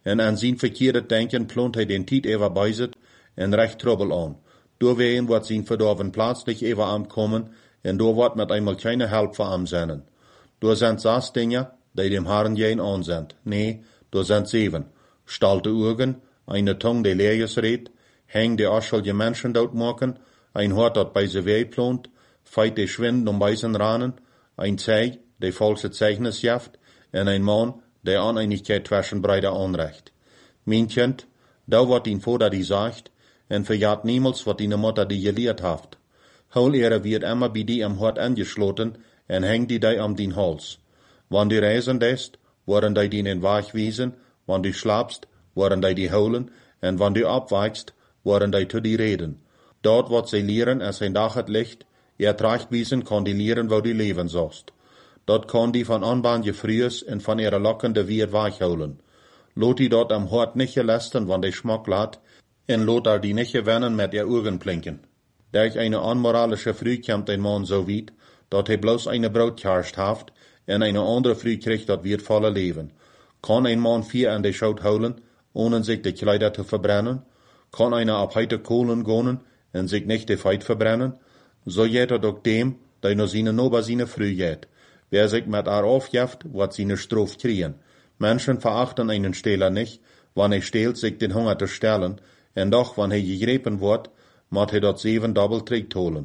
En aan zijn verkeerde denken plant hij den tijd even bijzet en recht trouble aan. Doorwegen wordt zijn verdorven plaatslich even aankomen en door wordt met eenmaal keine help voor hem zijn. Door zijn zes dingen, die dem Herrn geen aanzendt. Nee, door zijn zeven. Stalte Augen, eine Tongue, die Leerjes redt, heng die aschelje Menschen dort maken, ein Hort, dat bei se weh plant, feit die Schwind um bei sen Ranen, ein Zeig, die falsche Zeichnis jaft, en ein Mann, der Aneinigkeit zwischen beide anrecht. Mein Kind, da wat ihn Vater die sagt, en verjaht niemals wat die Mutter die gelehrt haft. Hol ihre wird immer bei die am Hort angeschloten, en heng die die am din Hals. Wann die reisen dest, worden die die in Weg wiesen, wann du schlapst, worden die die holen, en wann du abweichst, worden die zu die reden. Dort wat sie lehren, als ein Dach het licht, er tracht wiesen, kann die lehren, wo du leben sollst. Dort kann die von Anbahn je frühes en von ihrer lockende Wierd weichholen. Lot die dort am Hort nicht gelästern, wann die Schmack lat, en lot er die nicht gewinnen mit ihr Augen plinken. Durch eine unmoralische Früh kommt ein Mann so weit, dat hij bloß eine Brotkarst haft, en eine andere Früh kriegt, dat wird volle Leben. Kann ein Mann vier an die Schaut holen, ohne sich die Kleider zu verbrennen? Kann einer ab heute Kohlen gehen en sich nicht die Feit verbrennen? So geht er doch dem, der nur seine Nober seine Früh geht. Wer sich mit er aufjaft, wird seine Strof kriegen. Menschen verachten einen Stehler nicht, wann er stehlt, sich den Hunger zu stellen, en doch, wann er gegriffen wird, moet hij dat zeven dubbel terugholen.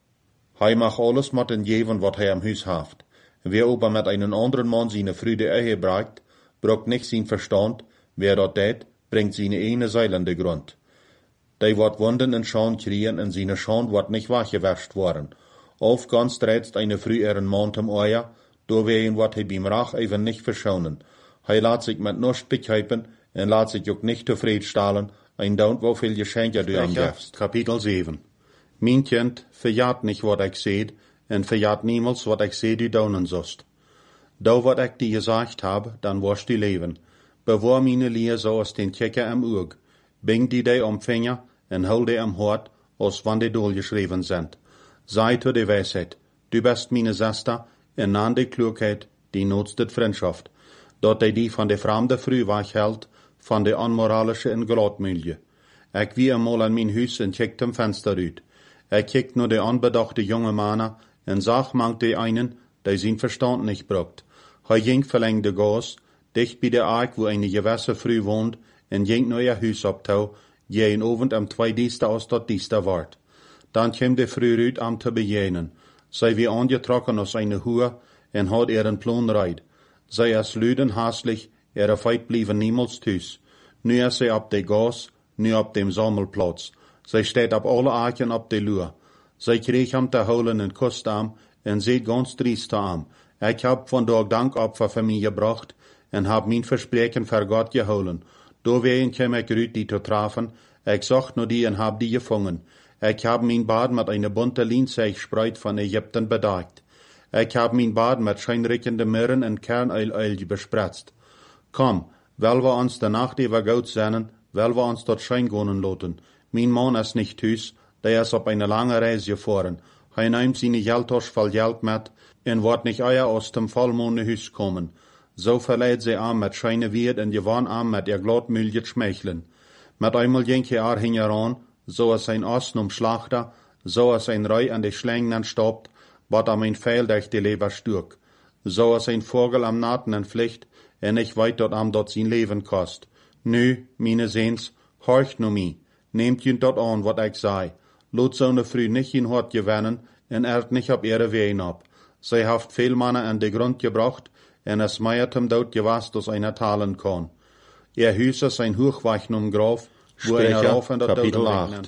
Hij mag alles met den geven wat hij am Huis haft. Wer aber mit einem anderen Mann seine Freude Ehe braucht, braucht nicht sein Verstand, wer dat deed, bringt seine eine Seele in den Grund. Die wird Wunden in Scham kriegen, und seine Scham wird nicht weggewäscht worden. Auf ganz reizt eine Früh ihren Mann zum Eier, doorwegen wird hij beim Rach even nicht verschonen. Hij laat sich mit nichts begreifen, und laat sich auch nicht zufriedenstellen, ein Daunt, wo viel Geschenke du ihm gibst. Kapitel sieben. Mein Kind, verjaat nicht, wat ich seht, en verjaat niemals, wat ich seh, du daunen sost. Da, wat ich dir gesagt hab, dann wirst du leben. Bewahr meine Leer so als den Kicker am Aug. Bing die die am Finger, en hol die am Hort, als wann die durchgeschrieben sind. Sei zu die Weisheit, du bist meine Schwester, en nan die Klugheit, die nutzt die Freundschaft. Dort die die von der fremde Früh wachhält, von der unmoralische in Gladmühle. Ich wie einmal an mein Haus und kiekt am Fenster uit. Ich kiekt nur die anbedachte junge Männer und sag mangt die einen, der sein Verstand nicht braucht. Hij ging verlängde Gas, dicht bei der Ark, wo eine gewisse Früh wohnt, und ging nur ihr Haus abtau, jeden Abend am zwei Dienste aus dort Dienste wart. Dann kam die Früh uit am zu begegnen. Sei wie angetrokken aus einer Hure und hat ihren Plan reit. Sei es lüden haslich, ihre Feit blieben niemals thuis. Nu is sie ab de Gas, nu ab dem Sammelplatz. Sie steht ab alle Arken ab de Lur. Sie krieg am te holen en Kuss am, en sieht ganz triest am. Ich hab von dort Dankopfer für mich gebracht, en hab mein Versprechen für Gott geholen. Doorwegen kam ich rüt die zu treffen, ich sucht nur die en hab die gefangen. Ich hab mein Bad mit einer bunte Linzeig von Ägypten bedeckt. Ich hab mein Bad mit scheinriechende Mirren en Kernöl bespritzt. Komm, weil wir uns der Nacht über gut sehnen, weil wir uns dort schein gehen lassen. Mein Mann ist nicht Hüs, der ist auf eine lange Reise gefahren. Er nimmt seine Geldtasche voll Geld mit und wird nicht euer aus dem Vollmond Hüs kommen. So verleiht sie an mit scheine Wirt und gewann an mit ihr Gladmühle schmeicheln. Mit einmal ging er hingeran, so ist ein Osten um Schlachter, so ist ein Reu an die Schlängen stoppt, wat am ein Pfeil durch die Leber stürk. So ist ein Vogel am Naten entflicht, en ich weit dort am dort sein Leben kost. Nü, meine Sehns, horcht nu mi, nehmt jün dort an, wat ich sei. Lot so ne Früh nicht in Hort gewinnen, en erd nicht ab ihre Wehen ab. Sie haft viel Manne an de Grund gebracht, en es meiert hem dort gewas, dass einer talen kann. Er hüse sein Hochweichnum Graf, wo er rauf an der Kapitel acht.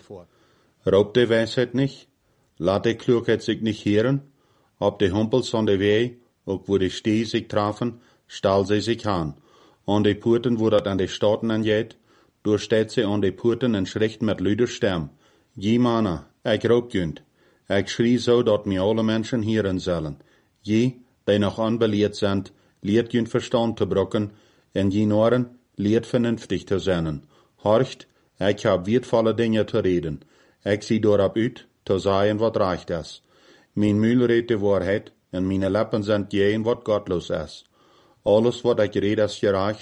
Raubt die Weisheit nicht, lat die Klugheit sich nicht hören, ob die Humpels an de Weh, auch wo die Steh sich trafen, stall sie sich an. An die Purten, wo dat an die Staaten angeht, durchsteht sie an die Purten en schrecht mit lüder Stem. Je Manna, ich raubt jünd. Ich schrie so, dat mir alle Menschen hören sollen. Je, die noch anbeliert sind, lehrt jünd Verstand zu brocken, en je Noren, lehrt vernünftig zu sein. Horcht, ich hab wertvolle Dinge zu reden. Ich sieh dorab uit, zu sagen, wat reicht es. Mein Mühl redt die Wahrheit, en meine Lippen sind jen, wat gottlos ist. Alles, wat ich red, ist gereicht,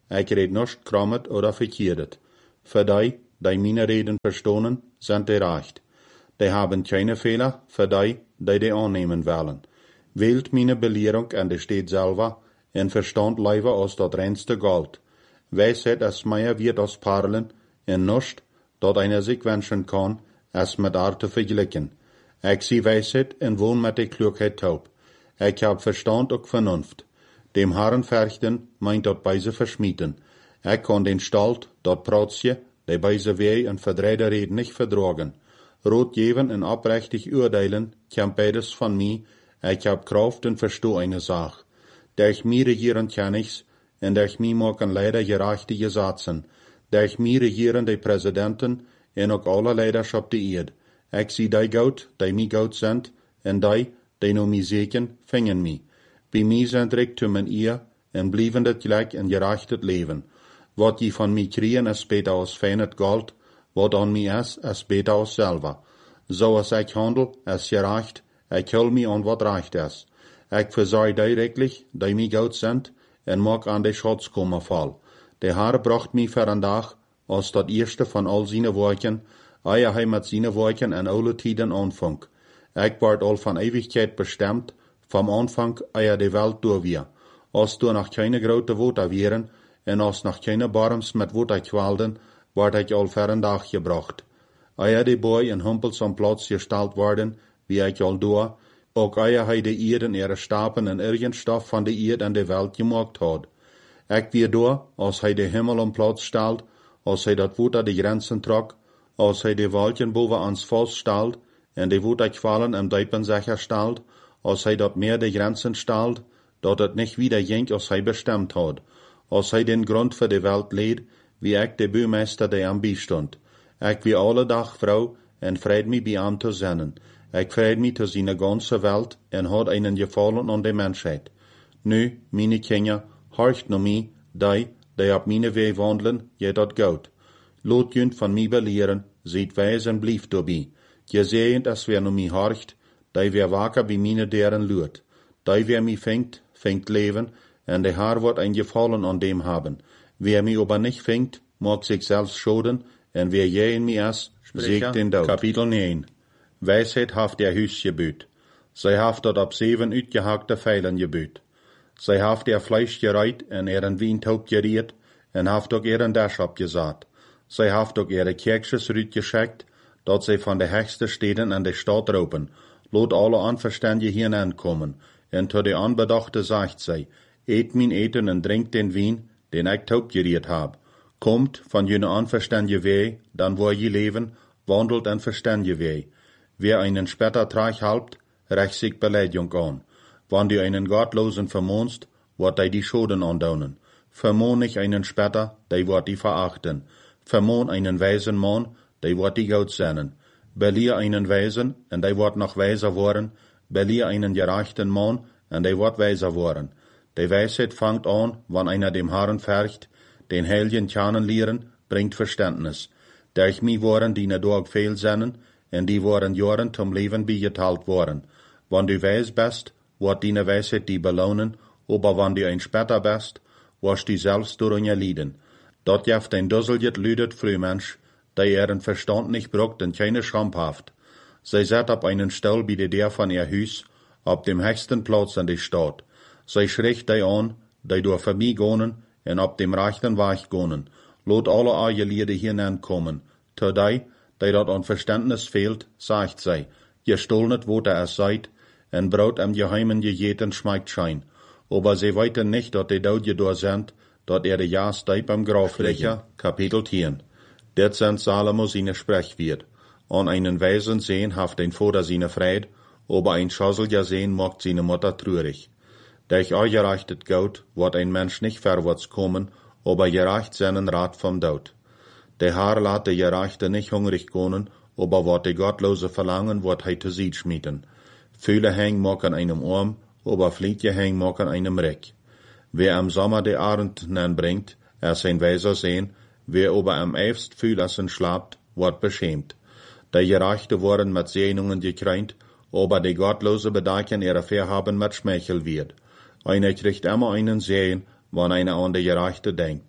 ich red nicht krummet oder verkehret. Für die, die meine Reden verstonen, sind die recht. Die haben keine Fehler, für die, die die annehmen wollen. Wählt meine Belehrung an die steht selber, en Verstand leiver aus dat reinste Gold. Weisheit als mehr wird aus Perlen, en nicht, dat einer sich wünschen kann, als mit Arte verglichen. Ich sie Weisheit en wohn mit der Klugheit taub. Ich hab Verstand und Vernunft. Dem Herren Ferchten meint dat beise verschmieden. Ich kann den Stalt, dat Pratsje, die beise weh en verdreide Reden nicht verdragen. Rot geben en abrechtig urteilen, kann beides von mir, ich hab Kraft en versteh eine Sach. Durch mir regieren kann ich's, en durch mir machen leider gerechte Gesetzen. Durch mir regieren die Präsidenten, en auch alle Leiderschaft die Erd. Ich sie die Gaut, die mi Gaut sind, en die, die no mi seken, fingen mi. Bei mi sind Reichtumen ihr, en blieben das gleich en gerechtet Leben. Wat je von mi kriegen, is beter aus feines Gold, wat an mi is, is beter aus selber. So als ich handel, is gerecht, ich hol mi an wat recht is. Ich versorg directlich, die mi Gaut sind, en mag an de Schatz kommen fall. Der Herr bracht mi für einen Tag, als dat erste von all seine Worten, eie hij mit seine Worten en alle Tiden anfang. Ich ward all von Ewigkeit bestimmt, vom Anfang eie de Welt durch wir. Als du noch keine grote Worte wären, en als noch keine Barms mit Worte qualden, ward ich all für einen Tag gebracht. Eie de Boy in Humpels am Platz gestellt worden, wie ich all durch, auch eie hij de Erden ihre Stapen en irgend Stoff von de Erd an de Welt gemacht hat. Ich wie da, als hij de Himmel am Platz stellt, als hij dat Wort an de Grenzen trok, als hij de Wolken boven ans Volk stellt, en de Wort qualen am Deipen sicher stellt, als hij dat Meer de Grenzen stellt, dat het nicht wieder jenk, als hij bestimmt hat, als hij den Grund für de Welt lädt, wie ich de Bürmeister, der am bistund. Ich wie alle Dag Frau, en freid mi bei am zu sennen. Ich freid mi zu seine ganze Welt, en hat einen Gefallen an de Menschheit. Nu, meine Kinder, horcht no mi, die, die ab meine Weh wandeln, je dat gout. Lot jünt von mi belehren, seht weis en blief dabei. Je sehend, as wer no mi horcht, die wer waker bei meine deren lurt. Die wer mi fängt, fängt Leben, en de Haar wird ein Gefallen an dem haben. Wer mi aber nicht fängt, mag sich selbst schoden, en wer je in mi is, seegt den Tod. Kapitel neun. Weisheit haft der Hüs gebüt. Zij haft dat op zeven uitgehakte Pfeilen gebüt. Zij haft er Fleisch gereit en er een Wientaup geriet en haft ook er een Dasch abgesaat. Zij haft ook ihre Kerkjes uitgeschickt, dat zij van de hechste steden en de stad roepen, lot alle Anverständige hineinkommen, en tot de Anbedachte sagt zij, eet mijn eten en drink den Wien, den ik taup geriet hab. Kommt van jene Anverständige weh, dan wo je leven, wandelt en verständige weh. Wer einen später Treich halbt, rächt sich Beleidigung an. Wann du einen Gottlosen vermohnst, wird er die Schoden andaunen. Vermohn nicht einen später, der wird die verachten. Vermohn einen weisen Mann, der wird die Gaut sennen. Belier einen Weisen, und der wird noch weiser worden. Belier einen gerechten Mann, und der wird weiser worden. Die Weisheit fängt an, wann einer dem Herrn fercht, den Heiligen Tjanen lehren, bringt Verständnis. Durch mi waren die ne Dorg fehl sennen, en die waren Jahren zum Leben beigeteilt worden. Wann du weis bist, wird deine Weisheit die belohnen, aber wann du ein später bist, wirst du selbst durch ihr leiden. Dort jaft ein dusseljet lüdet Frühmensch, der ihren Verstand nicht bruckt und keine Schamphaft. Sie sät ab einen Stall bei der von ihr Hüs, ab dem höchsten Platz in der Stadt. Sie schricht die an, die durch vorbeigonen, en ab dem rechten Weg gonen. Lot alle eure Lieder hineinkommen. Zu die, die dat an Verständnis fehlt, sagt sie, je stolnet, wo der es seid, en braut am Geheimen jejeten schmeigt schein. Aber sie weiten nicht, dat die dort gedor sind, dat er de Jas deip am Graf liegen. Kapitel zehn. Det sind Salomo seine Sprechwort. An einen Weisen sehen haft ein Vater seine Freude, aber ein Schossel ja sehen macht seine Mutter traurig. Durch euch gerechtet Gaut wird ein Mensch nicht vorwärts kommen, aber gerecht seinen Rat vom Tod. Der Herr lässt der Gerechte nicht hungrig gehen, aber wird der Gottlose verlangen, wird er zu sich schmieden. Viele hängen mag an einem Arm, aber fliege hängen mag an einem Reck. Wer am Sommer der Abend bringt, er sein Weiser sehen, wer aber am Eifst Fühlersen schlapt, wird beschämt. Der Gerechte worden mit Sehnungen gekränkt, aber der Gottlose bedecken ihre Verhaben mit Schmeichel wird. Einer kriegt immer einen Sehen, wann einer an der Gerechte denkt.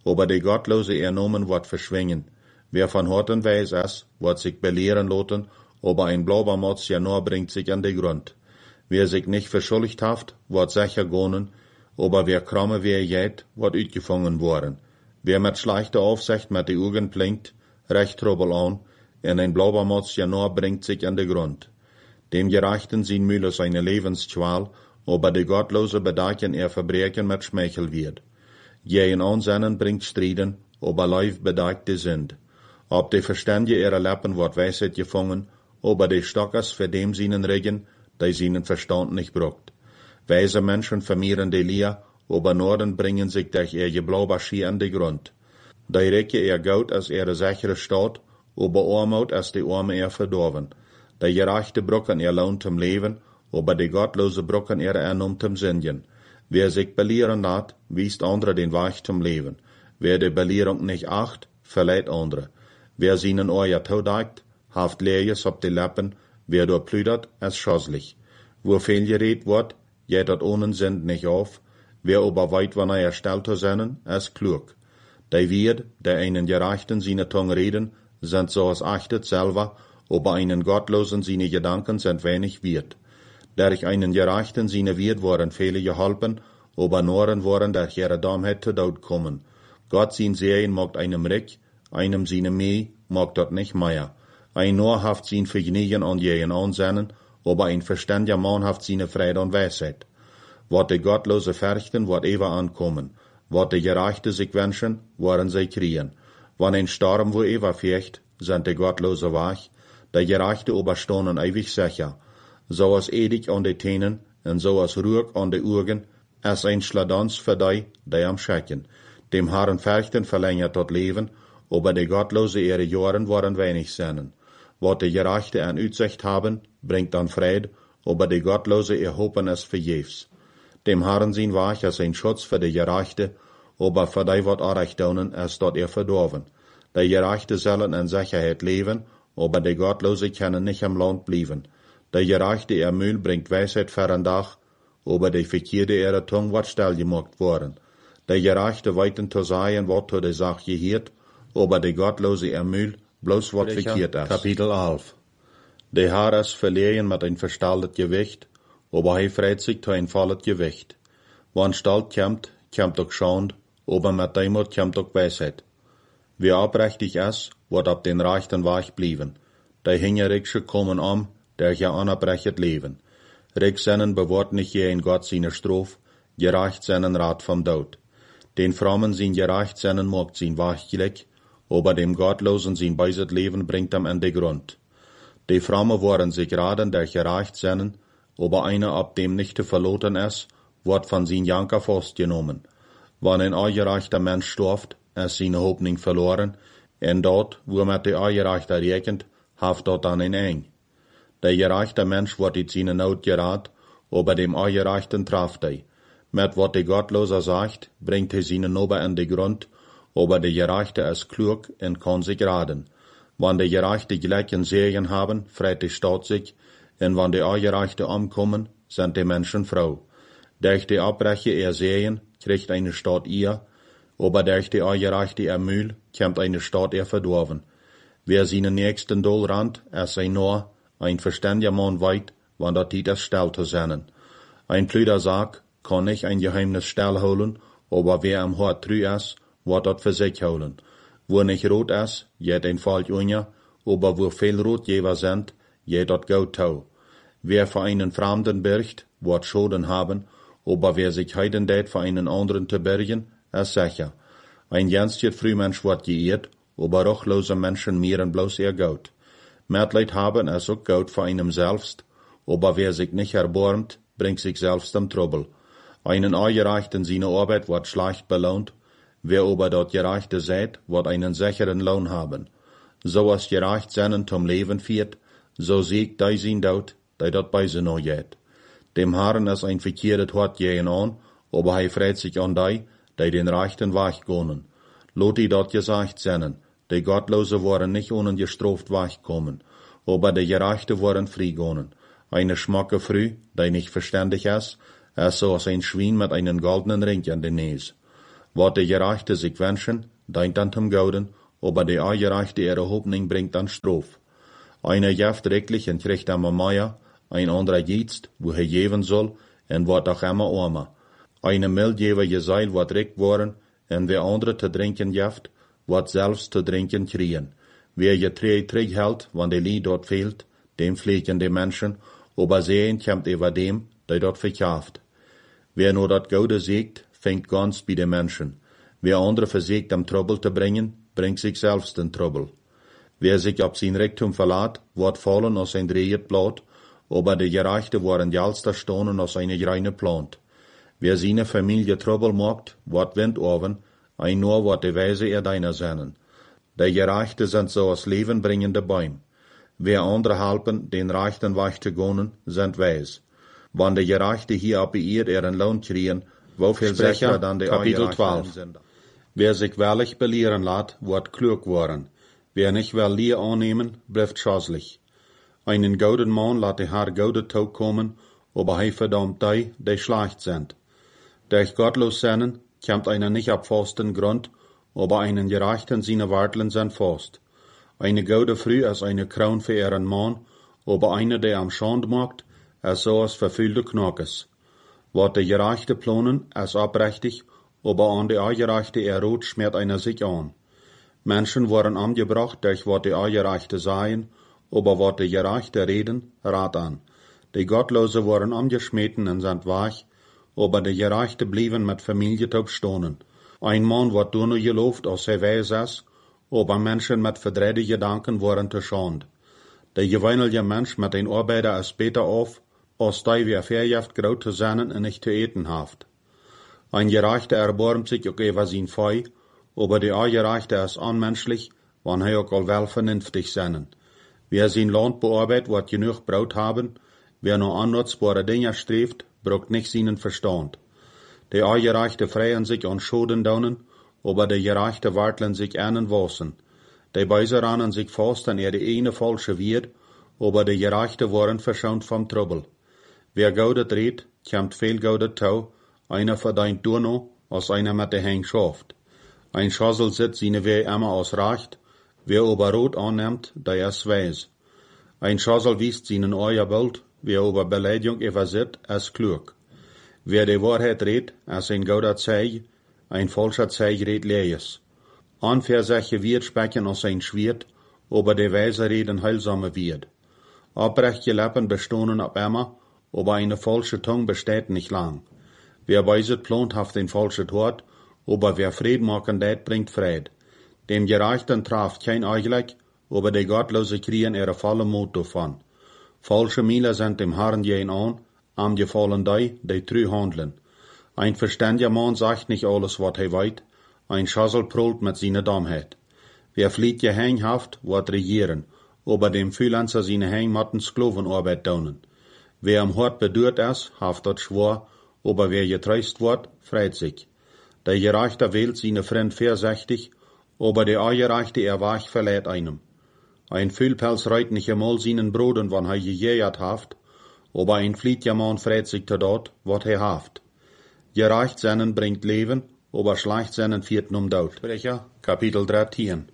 aber die Gottlose ernommen wird verschwingen. Wer von Horten weiß es, wird sich belehren lassen, aber ein Blaubermotz ja nur bringt sich an den Grund. Wer sich nicht verschuldigt haft, wird sicher gehen, aber wer kramme wer jet, wird uitgefangen worden. Wer mit schlechter Aufsicht mit die Augen blinkt, recht Trouble an, en ein Blaubermotz ja nur bringt sich an den Grund. Dem Gerechten sind Mühle seine Lebensqual, aber die Gottlose bedachen er Verbrechen mit Schmeichel wird. Jeden Ansinnen bringt Striden, aber live bedagte sind. Ob die Verständige ihrer Lippen wird Weisheit gefangen, aber die Stockers für dem seinen Regen, die seinen Verstand nicht brucht. Weise Menschen vermehren die Lia, aber Norden bringen sich durch ihr Geblauberschi an den Grund. Die Recke ihr Gaut als ihre sichere Stadt, aber Armut als die Arme ihr verdorben. Die Gerechte brucken ihr Lohn zum Leben, aber die Gottlose brucken ihre Ernum zum Sinnen. Wer sich belehren hat, wiest andere den Weg zum Leben. Wer die Belehrung nicht acht, verleiht andere. Wer seinen Ohr todagt, haft Lees auf die Lippen, wer dort plüdert, es schosslich. Wo viel geredet wird, geht dort ohne Sinn nicht auf, wer aber weit wann er stellt zu sein, es klug. Die wird, der einen Gerechten seine Tongue reden, sind so als achtet selber, aber einen Gottlosen seine Gedanken sind wenig wert. Durch einen Gerechten seine wird worden viele geholpen, aber Noren worden durch ihre Dummheit zu Tod kommen. Gott sein Sehen mag einem Rick, einem seine Meh mag dort nicht mehr. Ein Noor haft sein Vergnügen an jeden Ansinnen, aber ein verständiger Mann haft seine Freude und Weisheit. Wat die Gottlose fürchten, wird ever ankommen. Wat die Gerechte sich wünschen, werden sie kriegen. Wann ein Sturm wo ever fürcht, sind die Gottlose wach, die Gerechte oberstonen ewig sicher. So als edig an die Tänen, und so als Ruhe an die Augen, als ein Schladans für die, die am Schrecken. Dem Herrn fürchten verlängert dort Leben, aber die Gottlose ihre Jahren waren wenig seinen. Wat die Gerechte an Utsicht haben, bringt dann Fried, aber die Gottlose ihr Hopen es vergebens. Dem Herrn sein wach als ein Schutz für die Gerechte, aber für die wat Arrecht donen, es dort ihr verdorben. Die Gerechte sollen in Sicherheit leben, aber die Gottlose können nicht im Land bleiben. Die Gerechte ihr Mühl bringt Weisheit für ein Dach, aber die Verkehrte ihre Tongue wird still gemacht worden. Die Gerechte weiten zu sagen, wat zu der Sache gehört, aber die Gottlose ihr Mühl bloß wat verkehrt ist. Kapitel elf. Die Herr ist verlegen mit ein verstalltes Gewicht, aber er freit sich zu ein volles Gewicht. Wann Stalt kommt, kommt auch Schand, aber mit Demut kommt auch Weisheit. Wer abrechtig ist, wird ab den rechten Weg bleiben. Die Hingerigsche kommen um, der ja anerbrechet leben. Rigsennen bewahrt nicht je in Gott seine Strophe, gerecht seinen Rat vom Tod. Den Frommen sein gerecht seinen mag sein Wachglick, aber dem Gottlosen sein beiset Leben bringt am Ende Grund. Die Frommen waren sich raden der gerecht seinen, aber einer ab dem nicht zu verloten ist, wird von sein Janker festgenommen. Wann ein ungerechter Mensch stirbt, ist seine Hoffnung verloren, und dort, wo mit der Ungerechter rechnet, haft dort dann ein Eng. Der gerechte Mensch wird in seine Not gerät, aber dem Ungerechten trafft er. Mit wat der Gottlose sagt, bringt er seine Nobe an den Grund, aber der Gerechte ist klug und kann sich raten. Wann der Gerechte gleichen Segen haben, freut die Stadt sich, und wann die Ungerechte umkommen, sind die Menschen froh. Durch die Abbreche ihr Segen, kriegt eine Stadt ihr, aber durch die Ungerechte ihr Mühl, kommt eine Stadt ihr verdorben. Wer seinen nächsten Doll rannt, ist ein Noor, ein verständiger Mann weit, wann der Tit es still zu sein. Ein Plüder sagt, kann nicht ein Geheimnis still holen, aber wer am Hort trü ist, wird dort für sich holen. Wo nicht rot ist, jet ein Falsch unja, aber wo viel Rotgeber sind, jet dort gut tau. Wer für einen Fremden birgt, wird Schulden haben, aber wer sich heiden dät für einen anderen zu bergen, ist sicher. Ein ganzes Frühmensch wird geirrt, aber ruchlose Menschen mehren bloß ihr Gaut. Mitleid haben ist auch gut für einem selbst, aber wer sich nicht erbarmt, bringt sich selbst im Trouble. Einen Ungerechten seine Arbeit wird schlecht belohnt, wer aber dort Gerechte seid, wird einen sicheren Lohn haben. So als gerecht seinen zum Leben führt, so siegt die sein Tod, die dort bei sie noch geht. Dem Herrn ist ein verkehrtes Hort gehen an, aber er freut sich an die, die den rechten Weg gehen. Lot die dort gesagt seinen, die Gottlose waren nicht ohne gestraft wegkommen, aber die Gerechte waren frei gehen. Eine schmacke Früh, die nicht verständig ist, ist so als ein Schwein mit einem goldenen Ring an den Näs. Wat de Gerechte sich wünschen, deint an zum Gouden, aber de Ungerechte ihre Hoffnung bringt an Strof. Einer jaft rechtlich und kriegt immer mehr, ein anderer jetzt, wo er geben soll, und wird auch immer armer. Einer Mildgeber geseil wird recht worden, und wer andere zu trinken jaft, wird selbst zu trinken kriegen. Wer Getreide träg hält, wann de Lie dort fehlt, dem pflegen die Menschen, aber sehen kommt über dem, der dort verkauft. Wer nur dat Gode siegt, fängt ganz bei den Menschen. Wer andere versägt, am Trouble zu bringen, bringt sich selbst in Trouble. Wer sich auf sein Reichtum verlässt, wird fallen aus sein drehet Blatt, aber die Gerechte waren jalster stonen aus eine reine Plant. Wer seine Familie Trouble macht, wird Wind oven, ein nur wird die Weise er deiner sein. Die Gerechte sind so als lebenbringende Bäume. Wer andere helfen, den Reichten Weg zu gehen, sind weis. Wann die Gerechte hier ab ihr ihren Lohn kriegen, wofür sicher dann die Kapitel zwölf. Wer sich wahrlich belehren lässt, wird klug worden. Wer nicht will Lehr annehmen, bleibt schäßlich. Einen gouden Mann lässt der Herr gode Tag kommen, aber er verdammt die, die schlecht sind. Durch gottlos sein, kommt einer nicht ab festen Grund, aber einen Gerechten seine Warteln sind fast. Eine gode Früh ist eine Kraun für ihren Mann, aber einer, der am Schand macht, ist so als verfüllte Knockes. Wat die Gerechte planen, ist abrechtig, aber an die Ungerechte er rot schmiert einer sich an. Menschen waren angebracht, durch wat die Ungerechte seien, aber wat die Gerechte reden, rat an. Die Gottlose waren angeschmeten und sind weich, aber die Gerechte blieben mit Familie taub stonen. Ein Mann wird nur gelobt, als er weiß ist, aber Menschen mit verdrehte Gedanken waren zu schand. Der gewöhnliche Mensch mit den Arbeiter ist besser auf, als die wie verjaft graut zu sein und nicht zu eten haft. Ein Gerechter erbarmt sich auch über sein Fei, aber der Ungerechte ist unmenschlich, wann er auch all vernünftig sein. Wer sein Land bearbeitet, wird genug Brot haben, wer nur annutzbare Dinge strebt, braucht nicht seinen Verstand. Die Ungerechte freien sich an Schoden daunen, aber die Gerechte warteln sich einen Wassen. Die Beise rannen sich fast an ihre eine falsche wird, aber die Gerechte waren verschont vom Trouble. Wer Gaudet redet, kommt viel Gaudet tau, einer verdient nur noch, als einer mit der Heng schafft. Ein Schassel sitzt seine Weh immer aus Recht, wer aber Rot annimmt, der ist weis. Ein Schassel wiest seinen Eier Bild, wer aber Beleidigung übersieht, ist klug. Wer die Wahrheit redet, ist ein gauder Zeig, ein falscher Zeig redet Lees. Anversache wird sprechen aus ein Schwert, aber die Weise reden heilsamer wird. Abrechte Lippen bestohnen ab immer, aber eine falsche Tongue besteht nicht lang. Wer weiset plant, haft den falschen Wort, aber wer Fried machen det, bringt Fried. Dem Gerechten traft kein Eichleck, aber die Gottlose kriegen ihre volle Mut davon. Falsche Miele sind dem Herrn jen an, am gefallen die, die trü handeln. Ein verständiger Mann sagt nicht alles, was er weit, ein Schassel prollt mit seiner Dummheit. Wer flieht gehänghaft, wird regieren, aber dem Fühlanzer seine Hängmatten Sklavenarbeit daunen. Wer am Hort bedürt ist, haft dort schwor, aber wer getreust wird, freit sich. Der Gerechte wählt seine Freund vorsichtig, aber der Ungerechte er wach verlädt einem. Ein Fühlpelz reit nicht einmal seinen Broden, wann er gejährt haft, aber ein flietiger Mann freit sich zu dort, wat er haft. Gerecht seinen bringt Leben, aber schlecht seinen vierten um Tod. Sprecher, Kapitel dreizehn.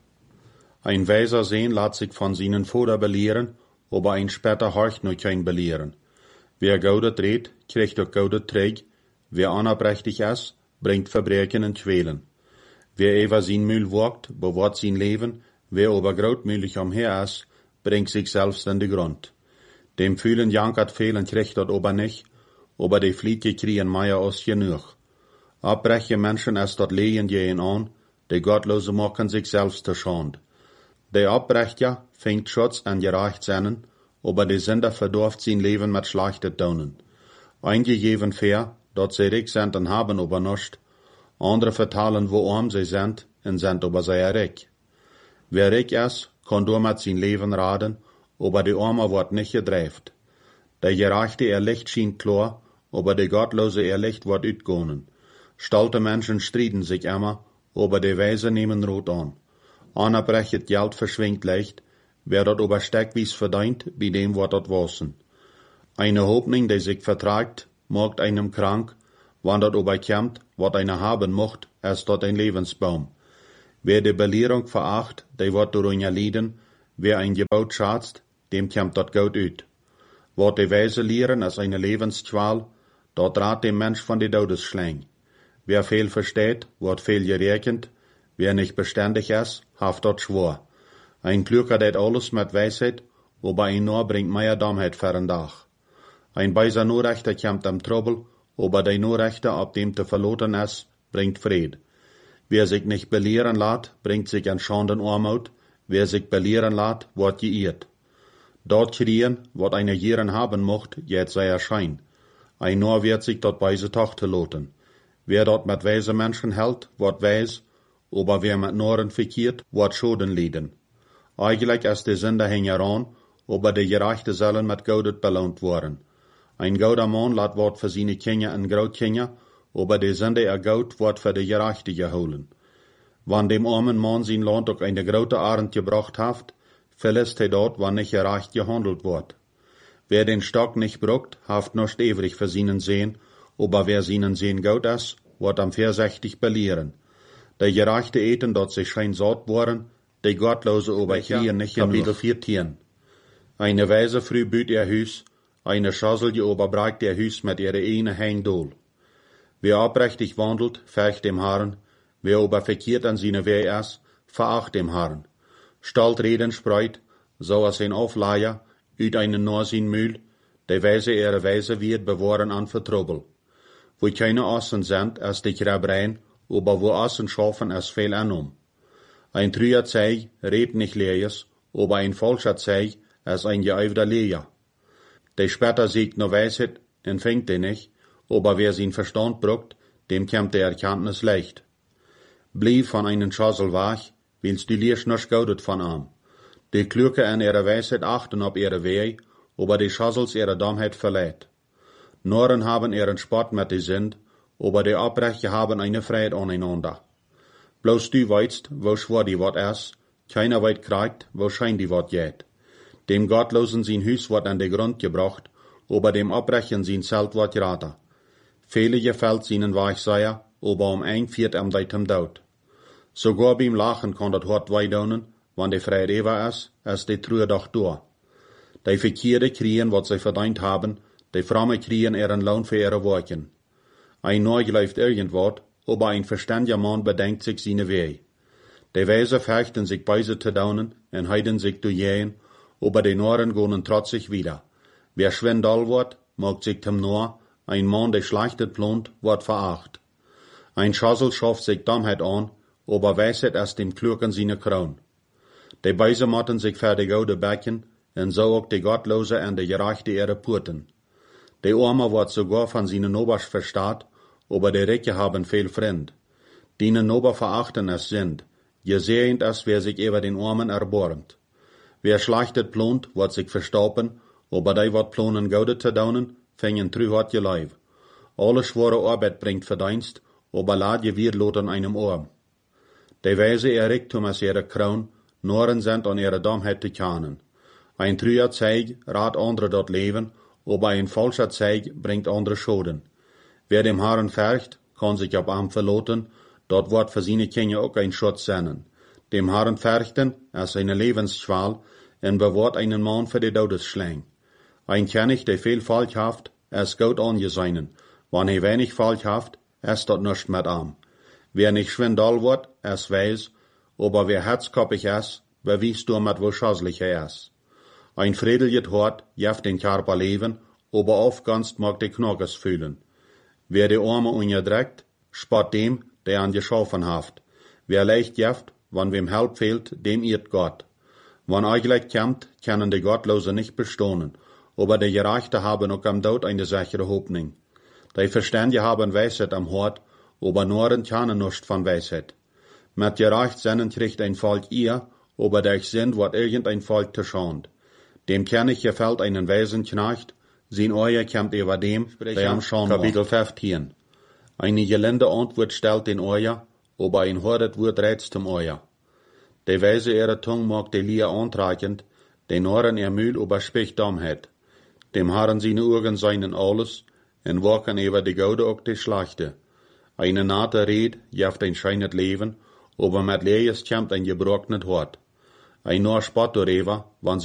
Ein weiser Sehn lässt sich von seinen Vater belehren, aber ein später horcht nur kein belehren. Wer Gaudet redet, kriegt auch Gaudet träg, wer unabrechtig ist, bringt Verbrechen und Quälen. Wer über sein Mühl wagt, bewahrt sein Leben, wer aber grautmühlig umher ist, bringt sich selbst in den Grund. Dem fühlen jankert fehlen kriegt dort aber nicht, aber die Fliege kriegen mehr aus genug. Abbreche Menschen ist dort lehen jehen an, die Gottlose machen sich selbst zur Schand. Der Abbrecher fängt Schutz an gerecht sein, aber die Sünder verdorft sein Leben mit schlechten Daunen. Einige geben fair, dort sie reich sind und haben aber nicht, andere vertalen, wo arm sie sind, und sind aber sehr reich. Wer reich ist, kann nur mit sein Leben raten, aber die Arme wird nicht gedreift. Der Gerechte ihr Licht schien klar, aber der Gottlose ihr Licht wird utgehen. Stolte Menschen striden sich immer, aber die Weise nehmen Rot an. Einer brechet Geld verschwingt leicht, wer dort aber steckwies verdient, bei dem wird dort wassen. Eine Hoffnung, die sich vertragt, macht einem krank, wann dort aber kommt, wat einer haben mocht, als dort ein Lebensbaum. Wer die Belehrung veracht, der wird darunter leiden. Wer ein Gebot schätzt, dem kommt dort gut ut. Wird die Weise lehren als eine Lebensqual, dort rat dem Mensch von die Todesschläng. Wer viel versteht, wird viel gerechnet. Wer nicht beständig ist, haft dort schwor. Ein Klüger det alles mit Weisheit, aber ein nur bringt mehr Dummheit für ein Dach. Ein beiser Nurrechter kommt am Trouble, aber der Nurrechter, ab dem te verloren ist, bringt Fried. Wer sich nicht belehren lässt, bringt sich an Schanden Armut. Wer sich belehren lässt, wird geirrt. Dort kriegen, wat eine Jieren haben mocht, jetzt sei erschein. Ein Nur wird sich dort beise Tochter loten. Wer dort mit weise Menschen hält, wird weis, aber wer mit Noren verkehrt, wird Schoden leiden. Eigentlich ist die Sünde hängeran, aber die Gerechte sollen mit Gaudet belohnt worden. Ein gauder Mann lässt wort für seine Kinder und Grootkinder, aber die Sünde er Gaut wird für die Gerechte geholen. Wann dem armen Mann sein Land auch eine große Arend gebracht haft, verlässt er dort, wann nicht gerecht gehandelt wird. Wer den Stock nicht bruckt, haft nicht ewig für seinen Sehen, aber wer seinen Sehen gut ist, wird am viersechzig belehren. Der Gerechte eten, dort sich schein satt worden, die Gottlose aber hier nicht Kapitel vierzehn. Eine Weise früh büt ihr Hüs, eine Schassel die oberbreigt ihr Hüs mit ihre eine Hängdol. Wer abrechtig wandelt, färcht dem Herrn, wer aber verkehrt an seine Weh ist, veracht dem Herrn. Stalt Reden spreit, so als ein Aufleier, üt einen nur sein Mühl, der Weise ihre Weise wird bewahren an Vertrouble. Wo keine Assen sind, als die Krebrein, aber wo Assen schaffen, als viel anum. Ein trüer Zeig rebt nicht leers, aber ein falscher Zeig, als ein geäufter Leer. Der später siegt nur Weisheit, empfängt den nicht, aber wer sein Verstand bruckt, dem kommt der Erkenntnis leicht. Blieb von einen Schassel wach, willst du liest noch gaudet von am. Die Klüge an ihre Weisheit achten auf ihre Weh, aber die Schassels ihre Dummheit verleiht. Noren haben ihren Spott mit die Sind, aber die Abrechte haben eine Freiheit aneinander. Bloß du weißt, wo schwor die Wort ist, keiner weit kriegt, wo schein die Wort geht. Dem Gottlosen sein Hüs wird an den Grund gebracht, aber dem Abbrechen sein Zelt wird geraten. Viele gefällt seinen Weichseier, aber um ein viert am deitem Daut. Sogar beim Lachen kann das Hort weidonen, wann die Freiheit ewa ist, als die Trühe doch durch. Die Verkehrte kriegen, was sie verdient haben, die Fromme kriegen ihren Lohn für ihre Worten. Ein Neu läuft irgendwort, aber ein verständiger Mann bedenkt sich seine Weh. Die Weise fechten sich beise zu daunen und heiden sich zu jähen, aber die Noren gonen trotzig wieder. Wer schwindal wird, mag sich zum Nor, ein Mann, der schlechtet plant, wird veracht. Ein Schassel schafft sich Dummheit an, aber Weisheit ist dem Klügen seine Kron. Die Beise motten sich für die gaude Becken, und so auch die Gottlose und die Gerechte ihre Purten. Die Arme wird sogar von seinen Nobers verstaat, aber die Ricke haben viel Freund. Dienen Nober verachten es sind, gesehend es, wer sich über den Armen erborgt. Wer schlechtet plant, wird sich verstaupen, aber die wird planen gaude zu daunen, fängen trü hart je Leib. Alle schwere Arbeit bringt Verdienst, aber lad je wir loten einem Arm. Die Weise ihr Reichtum als ihre Kroon, Noren sind an ihre Dummheit zu kennen. Ein trüer Zeig rat andere dort leben, aber ein falscher Zeig bringt andere Schoden. Wer dem Herrn färcht, kann sich ab am verloten, dort wird für seine Kinder auch ein Schutz sein. Dem Herrn färchten, als eine Lebensschwal, und bewahrt einen Mann für die Todesschläng. Ein König, der viel Falsch haft, es gut angeseinen. Wann er wenig Falsch haft, es dort nicht mit am. Wer nicht schwindal wird, es weiß, aber wer herzkoppig ist, bewiest du mit wo schasslich er ist. Ein friedliches Hort jeft den Körper leben, aber oft ganz mag die Knockes fühlen. Wer die Arme unterdrückt, spott dem, der an geschaffen haft. Wer leicht jeft, wann wem Help fehlt, dem irrt Gott. Wann eigentlich kommt, können die Gottlose nicht bestohnen, aber die Gerechte haben auch am Tod eine sichere Hoffnung. Die Verständige haben Weisheit am Hort, aber Noren kennen nicht von Weisheit. Mit gerecht Sinnen kriegt ein Volk ihr, aber durch Sinn wird irgendein Volk geschont. Dem König gefällt einen weisen Knecht, sein Euer kommt über dem, der am Schauen Kapitel fünfzehn. Eine gelinde Antwort stellt den Euer, aber ein hordet Wort rätst zum Euer. Die Weise ihrer Tung mag die Lier antreichend, den Noren ihr Mühl aber spricht Dummheit. Dem Herrn seine Augen seinen alles, und wachen über die Gaude auch die Schlechte. Eine nate Red jeft ein scheinet Leben, aber mit Lees kämmt ein gebrochenet Hort. Ein nur Spott darüber, wann